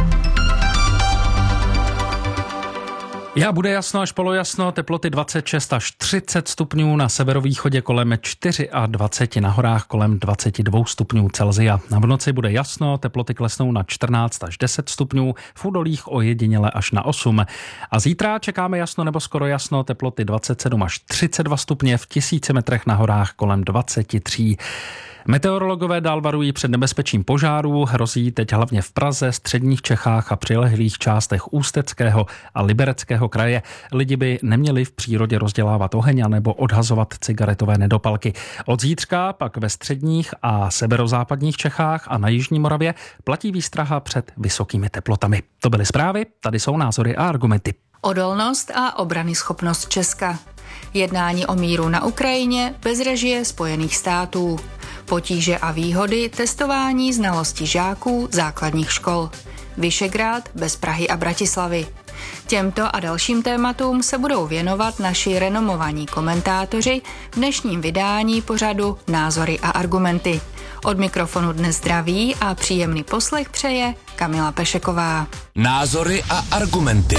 Já bude jasno až polojasno, teploty dvacet šest až třicet stupňů, na severovýchodě kolem dvacet čtyři, na horách kolem dvacet dva stupňů Celsia. V noci bude jasno, teploty klesnou na čtrnáct až deset stupňů, v údolích ojediněle až na osm. A zítra čekáme jasno nebo skoro jasno, teploty dvacet sedm až třicet dva stupně, v tisíci metrech na horách kolem dvacet tři. Meteorologové dál varují před nebezpečím požárů, hrozí teď hlavně v Praze, středních Čechách a přilehlých částech Ústeckého a Libereckého kraje. Lidi by neměli v přírodě rozdělávat oheň nebo odhazovat cigaretové nedopalky. Od zítřka pak ve středních a severozápadních Čechách a na jižní Moravě platí výstraha před vysokými teplotami. To byly zprávy, tady jsou názory a argumenty. Odolnost a obranyschopnost Česka. Jednání o míru na Ukrajině bez režie Spojených států. Potíže a výhody testování znalostí žáků základních škol. Vyšegrád bez Prahy a Bratislavy. Těmto a dalším tématům se budou věnovat naši renomovaní komentátoři v dnešním vydání pořadu Názory a argumenty. Od mikrofonu dnes zdraví a příjemný poslech přeje Kamila Pešeková. Názory a argumenty.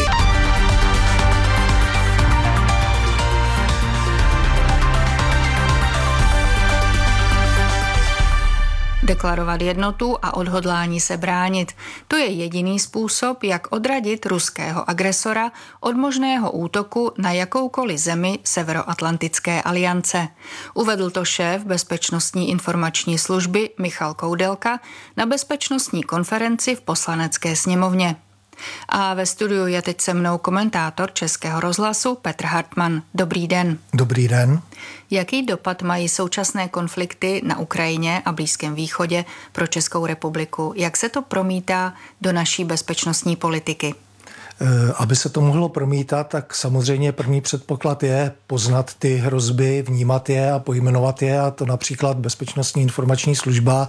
Deklarovat jednotu a odhodlání se bránit. To je jediný způsob, jak odradit ruského agresora od možného útoku na jakoukoliv zemi Severoatlantické aliance. Uvedl to šéf Bezpečnostní informační služby Michal Koudelka na bezpečnostní konferenci v Poslanecké sněmovně. A ve studiu je teď se mnou komentátor Českého rozhlasu Petr Hartmann. Dobrý den. Dobrý den. Jaký dopad mají současné konflikty na Ukrajině a Blízkém východě pro Českou republiku? Jak se to promítá do naší bezpečnostní politiky? Aby se to mohlo promítat, tak samozřejmě první předpoklad je poznat ty hrozby, vnímat je a pojmenovat je, a to například Bezpečnostní informační služba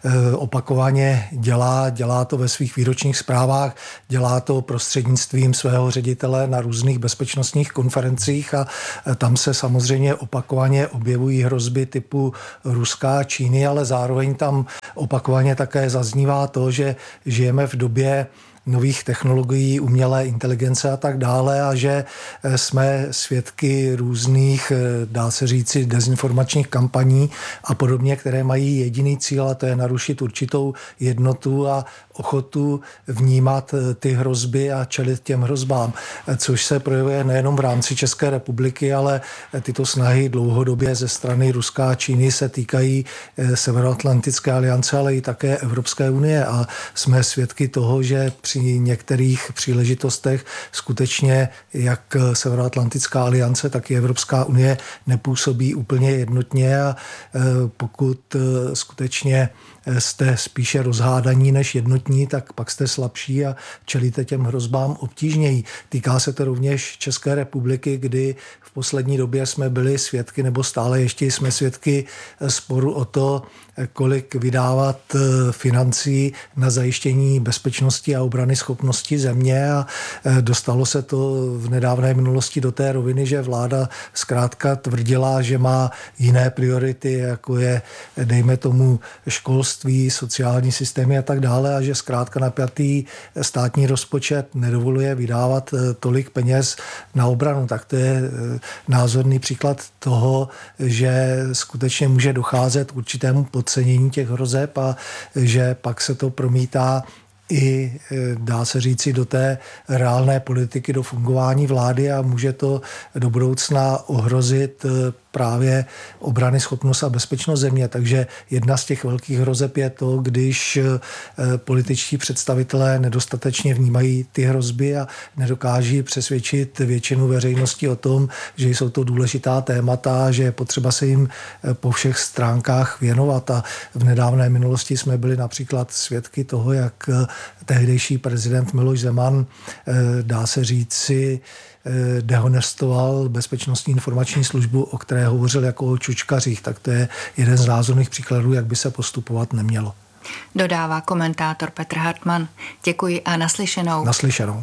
opakovaně dělá, dělá to ve svých výročních zprávách, dělá to prostřednictvím svého ředitele na různých bezpečnostních konferencích a tam se samozřejmě opakovaně objevují hrozby typu Ruska, Číny, ale zároveň tam opakovaně také zaznívá to, že žijeme v době nových technologií, umělé inteligence a tak dále a že jsme svědky různých, dá se říci, dezinformačních kampaní a podobně, které mají jediný cíl, a to je narušit určitou jednotu a ochotu vnímat ty hrozby a čelit těm hrozbám, což se projevuje nejenom v rámci České republiky, ale tyto snahy dlouhodobě ze strany Ruska a Číny se týkají Severoatlantické aliance, ale i také Evropské unie a jsme svědky toho, že při některých příležitostech skutečně jak Severoatlantická aliance, tak i Evropská unie nepůsobí úplně jednotně a pokud skutečně jste spíše rozhádaní než jednotní, tak pak jste slabší a čelíte těm hrozbám obtížněji. Týká se to rovněž České republiky, kdy v poslední době jsme byli svědky, nebo stále ještě jsme svědky sporu o to, kolik vydávat financí na zajištění bezpečnosti a obrany schopnosti země a dostalo se to v nedávné minulosti do té roviny, že vláda zkrátka tvrdila, že má jiné priority, jako je, dejme tomu, školství, sociální systémy a tak dále a že zkrátka napjatý státní rozpočet nedovoluje vydávat tolik peněz na obranu. Tak to je názorný příklad toho, že skutečně může docházet k určitému podcenění těch hrozeb a že pak se to promítá i, dá se říci, do té reálné politiky, do fungování vlády a může to do budoucna ohrozit právě obrany schopnost a bezpečnost země. Takže jedna z těch velkých hrozeb je to, když političtí představitelé nedostatečně vnímají ty hrozby a nedokáží přesvědčit většinu veřejnosti o tom, že jsou to důležitá témata, že je potřeba se jim po všech stránkách věnovat. A v nedávné minulosti jsme byli například svědky toho, jak tehdejší prezident Miloš Zeman, dá se říci, dehonestoval Bezpečnostní informační službu, o které hovořil jako o čučkařích. Tak to je jeden z názorných příkladů, jak by se postupovat nemělo. Dodává komentátor Petr Hartmann. Děkuji a naslyšenou. Naslyšenou.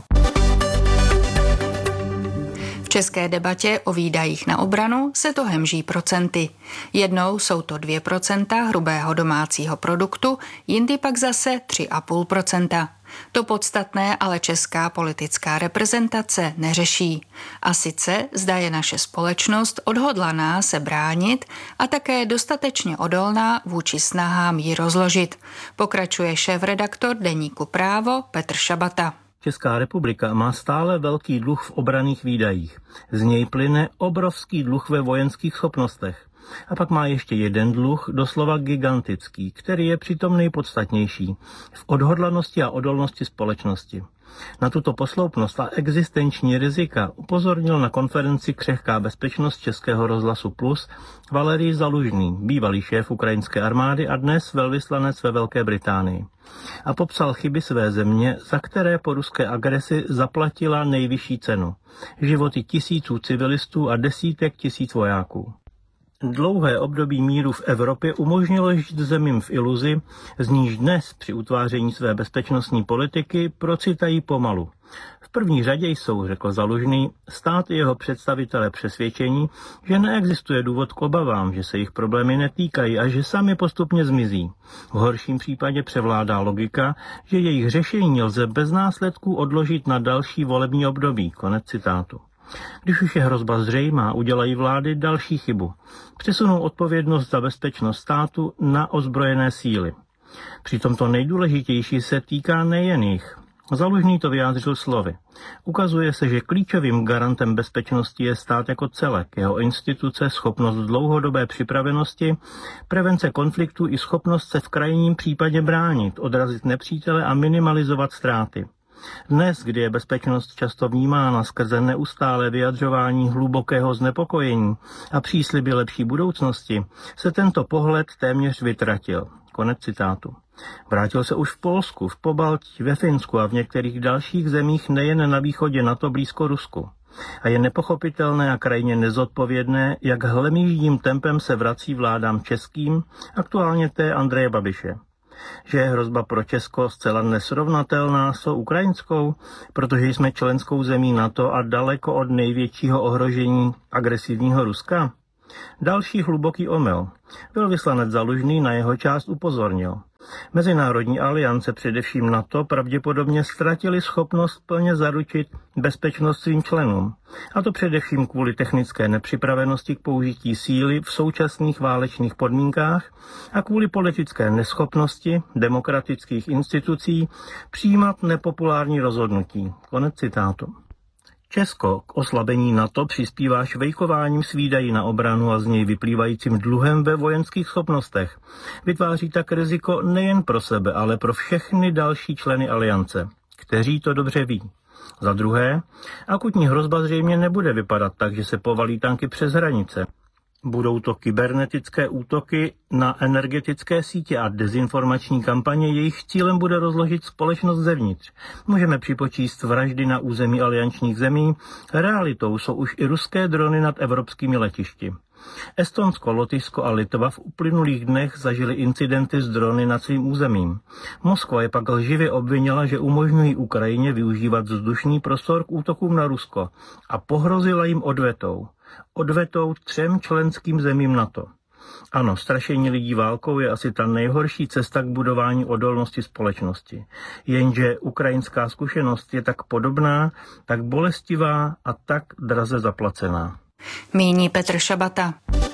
V české debatě o výdajích na obranu se to hemží procenty. Jednou jsou to dvě procenta hrubého domácího produktu, jindy pak zase tři a půl procenta. To podstatné ale česká politická reprezentace neřeší. A sice zda je naše společnost odhodlaná se bránit a také dostatečně odolná vůči snahám ji rozložit. Pokračuje šéfredaktor deníku Právo Petr Šabata. Česká republika má stále velký dluh v obranných výdajích. Z něj plyne obrovský dluh ve vojenských schopnostech. A pak má ještě jeden dluh, doslova gigantický, který je přitom nejpodstatnější, v odhodlanosti a odolnosti společnosti. Na tuto posloupnost a existenční rizika upozornil na konferenci Křehká bezpečnost Českého rozhlasu Plus Valerij Zalužný, bývalý šéf ukrajinské armády a dnes velvyslanec ve Velké Británii. A popsal chyby své země, za které po ruské agresi zaplatila nejvyšší cenu. Životy tisíců civilistů a desítek tisíc vojáků. Dlouhé období míru v Evropě umožnilo žít zemím v iluzi, z níž dnes při utváření své bezpečnostní politiky procitají pomalu. V první řadě jsou, řekl Zalužný, stát i jeho představitelé přesvědčení, že neexistuje důvod k obavám, že se jich problémy netýkají a že sami postupně zmizí. V horším případě převládá logika, že jejich řešení lze bez následků odložit na další volební období. Konec citátu. Když už je hrozba zřejmá, udělají vlády další chybu. Přesunou odpovědnost za bezpečnost státu na ozbrojené síly. Přitom to nejdůležitější se týká nejen jich. Zalužný to vyjádřil slovy. Ukazuje se, že klíčovým garantem bezpečnosti je stát jako celek, jeho instituce, schopnost dlouhodobé připravenosti, prevence konfliktu i schopnost se v krajním případě bránit, odrazit nepřítele a minimalizovat ztráty. Dnes, kdy je bezpečnost často vnímána skrze neustále vyjadřování hlubokého znepokojení a přísliby lepší budoucnosti, se tento pohled téměř vytratil. Konec citátu. Vrátil se už v Polsku, v Pobaltí, ve Finsku a v některých dalších zemích nejen na východě NATO blízko Rusku. A je nepochopitelné a krajně nezodpovědné, jak hlemýždím tempem se vrací vládám českým, aktuálně té Andreje Babiše. Že je hrozba pro Česko zcela nesrovnatelná s ukrajinskou, protože jsme členskou zemí NATO a daleko od největšího ohrožení agresivního Ruska? Další hluboký omyl. Velvyslanec Zalužný na jeho část upozornil. Mezinárodní aliance, především NATO, pravděpodobně ztratili schopnost plně zaručit bezpečnost svým členům. A to především kvůli technické nepřipravenosti k použití síly v současných válečných podmínkách a kvůli politické neschopnosti demokratických institucí přijímat nepopulární rozhodnutí. Konec citátu. Česko k oslabení NATO přispívá švejkováním s výdaji na obranu a z něj vyplývajícím dluhem ve vojenských schopnostech. Vytváří tak riziko nejen pro sebe, ale pro všechny další členy aliance, kteří to dobře ví. Za druhé, akutní hrozba zřejmě nebude vypadat tak, že se povalí tanky přes hranice. Budou to kybernetické útoky na energetické sítě a dezinformační kampaně, jejich cílem bude rozložit společnost zevnitř. Můžeme připočíst vraždy na území aliančních zemí, realitou jsou už i ruské drony nad evropskými letišti. Estonsko, Lotyšsko a Litva v uplynulých dnech zažili incidenty s drony nad svým územím. Moskva je pak lživě obvinila, že umožňují Ukrajině využívat vzdušný prostor k útokům na Rusko a pohrozila jim odvetou. Odvetou třem členským zemím NATO. Ano, strašení lidí válkou je asi ta nejhorší cesta k budování odolnosti společnosti. Jenže ukrajinská zkušenost je tak podobná, tak bolestivá a tak draze zaplacená. Míní Petr Šabata.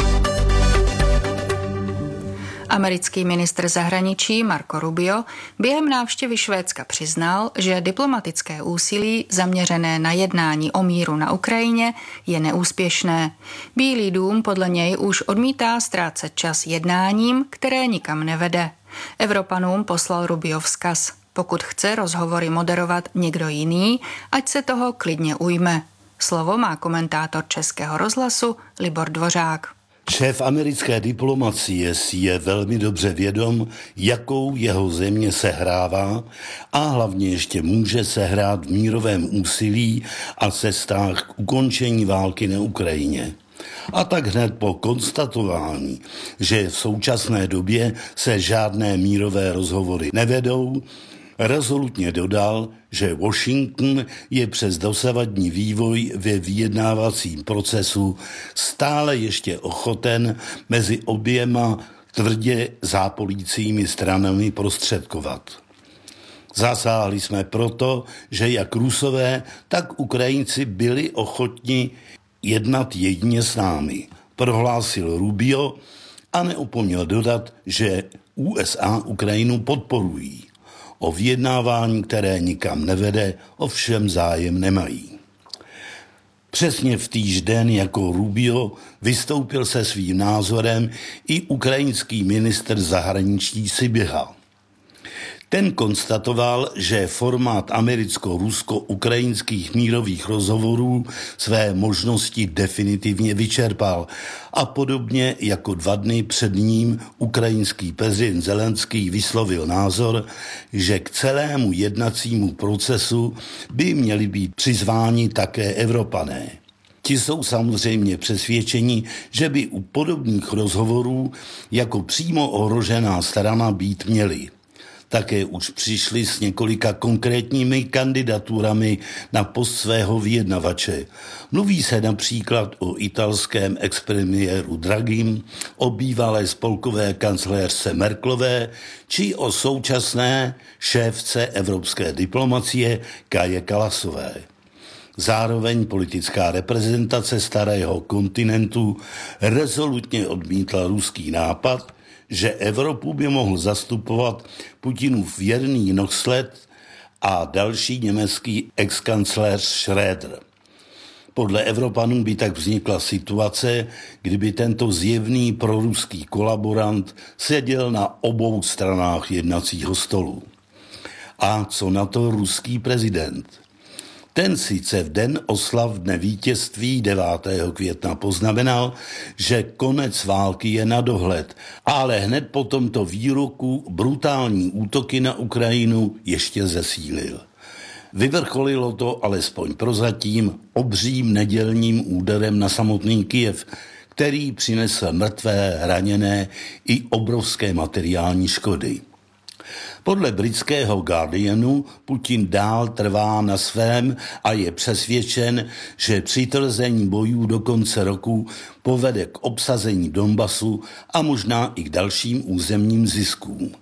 Americký ministr zahraničí Marco Rubio během návštěvy Švédska přiznal, že diplomatické úsilí zaměřené na jednání o míru na Ukrajině je neúspěšné. Bílý dům podle něj už odmítá ztrácet čas jednáním, které nikam nevede. Evropanům poslal Rubio vzkaz. Pokud chce rozhovory moderovat někdo jiný, ať se toho klidně ujme. Slovo má komentátor Českého rozhlasu Libor Dvořák. Šéf americké diplomacie si je velmi dobře vědom, jakou jeho země sehrává a hlavně ještě může sehrát v mírovém úsilí a cestách k ukončení války na Ukrajině. A tak hned po konstatování, že v současné době se žádné mírové rozhovory nevedou, rezolutně dodal, že Washington je přes dosavadní vývoj ve vyjednávacím procesu stále ještě ochoten mezi oběma tvrdě zápolícími stranami prostředkovat. Zasáhli jsme proto, že jak Rusové, tak Ukrajinci byli ochotni jednat jedině s námi, prohlásil Rubio a neopomněl dodat, že U S A Ukrajinu podporují. O vyjednávání, které nikam nevede, ovšem zájem nemají. Přesně v týž den jako Rubio vystoupil se svým názorem i ukrajinský ministr zahraničí Syběha. Ten konstatoval, že formát americko-rusko-ukrajinských mírových rozhovorů své možnosti definitivně vyčerpal a podobně jako dva dny před ním ukrajinský prezident Zelenský vyslovil názor, že k celému jednacímu procesu by měli být přizváni také Evropané. Ti jsou samozřejmě přesvědčeni, že by u podobných rozhovorů jako přímo ohrožená strana být měli. Také už přišli s několika konkrétními kandidaturami na post svého vyjednavače. Mluví se například o italském expremiéru Draghim, o bývalé spolkové kancléřce Merkelové či o současné šéfce evropské diplomacie Kaje Kallasové. Zároveň politická reprezentace starého kontinentu rezolutně odmítla ruský nápad, že Evropu by mohl zastupovat Putinův věrný nohsled a další německý exkancléř Schröder. Podle Evropanů by tak vznikla situace, kdyby tento zjevný proruský kolaborant seděl na obou stranách jednacího stolu. A co na to ruský prezident? Ten sice v den oslav dne vítězství devátého května poznamenal, že konec války je na dohled, ale hned po tomto výroku brutální útoky na Ukrajinu ještě zesílil. Vyvrcholilo to alespoň prozatím obřím nedělním úderem na samotný Kyjev, který přinesl mrtvé, raněné i obrovské materiální škody. Podle britského Guardianu Putin dál trvá na svém a je přesvědčen, že přitvrzení bojů do konce roku povede k obsazení Donbasu a možná i k dalším územním ziskům.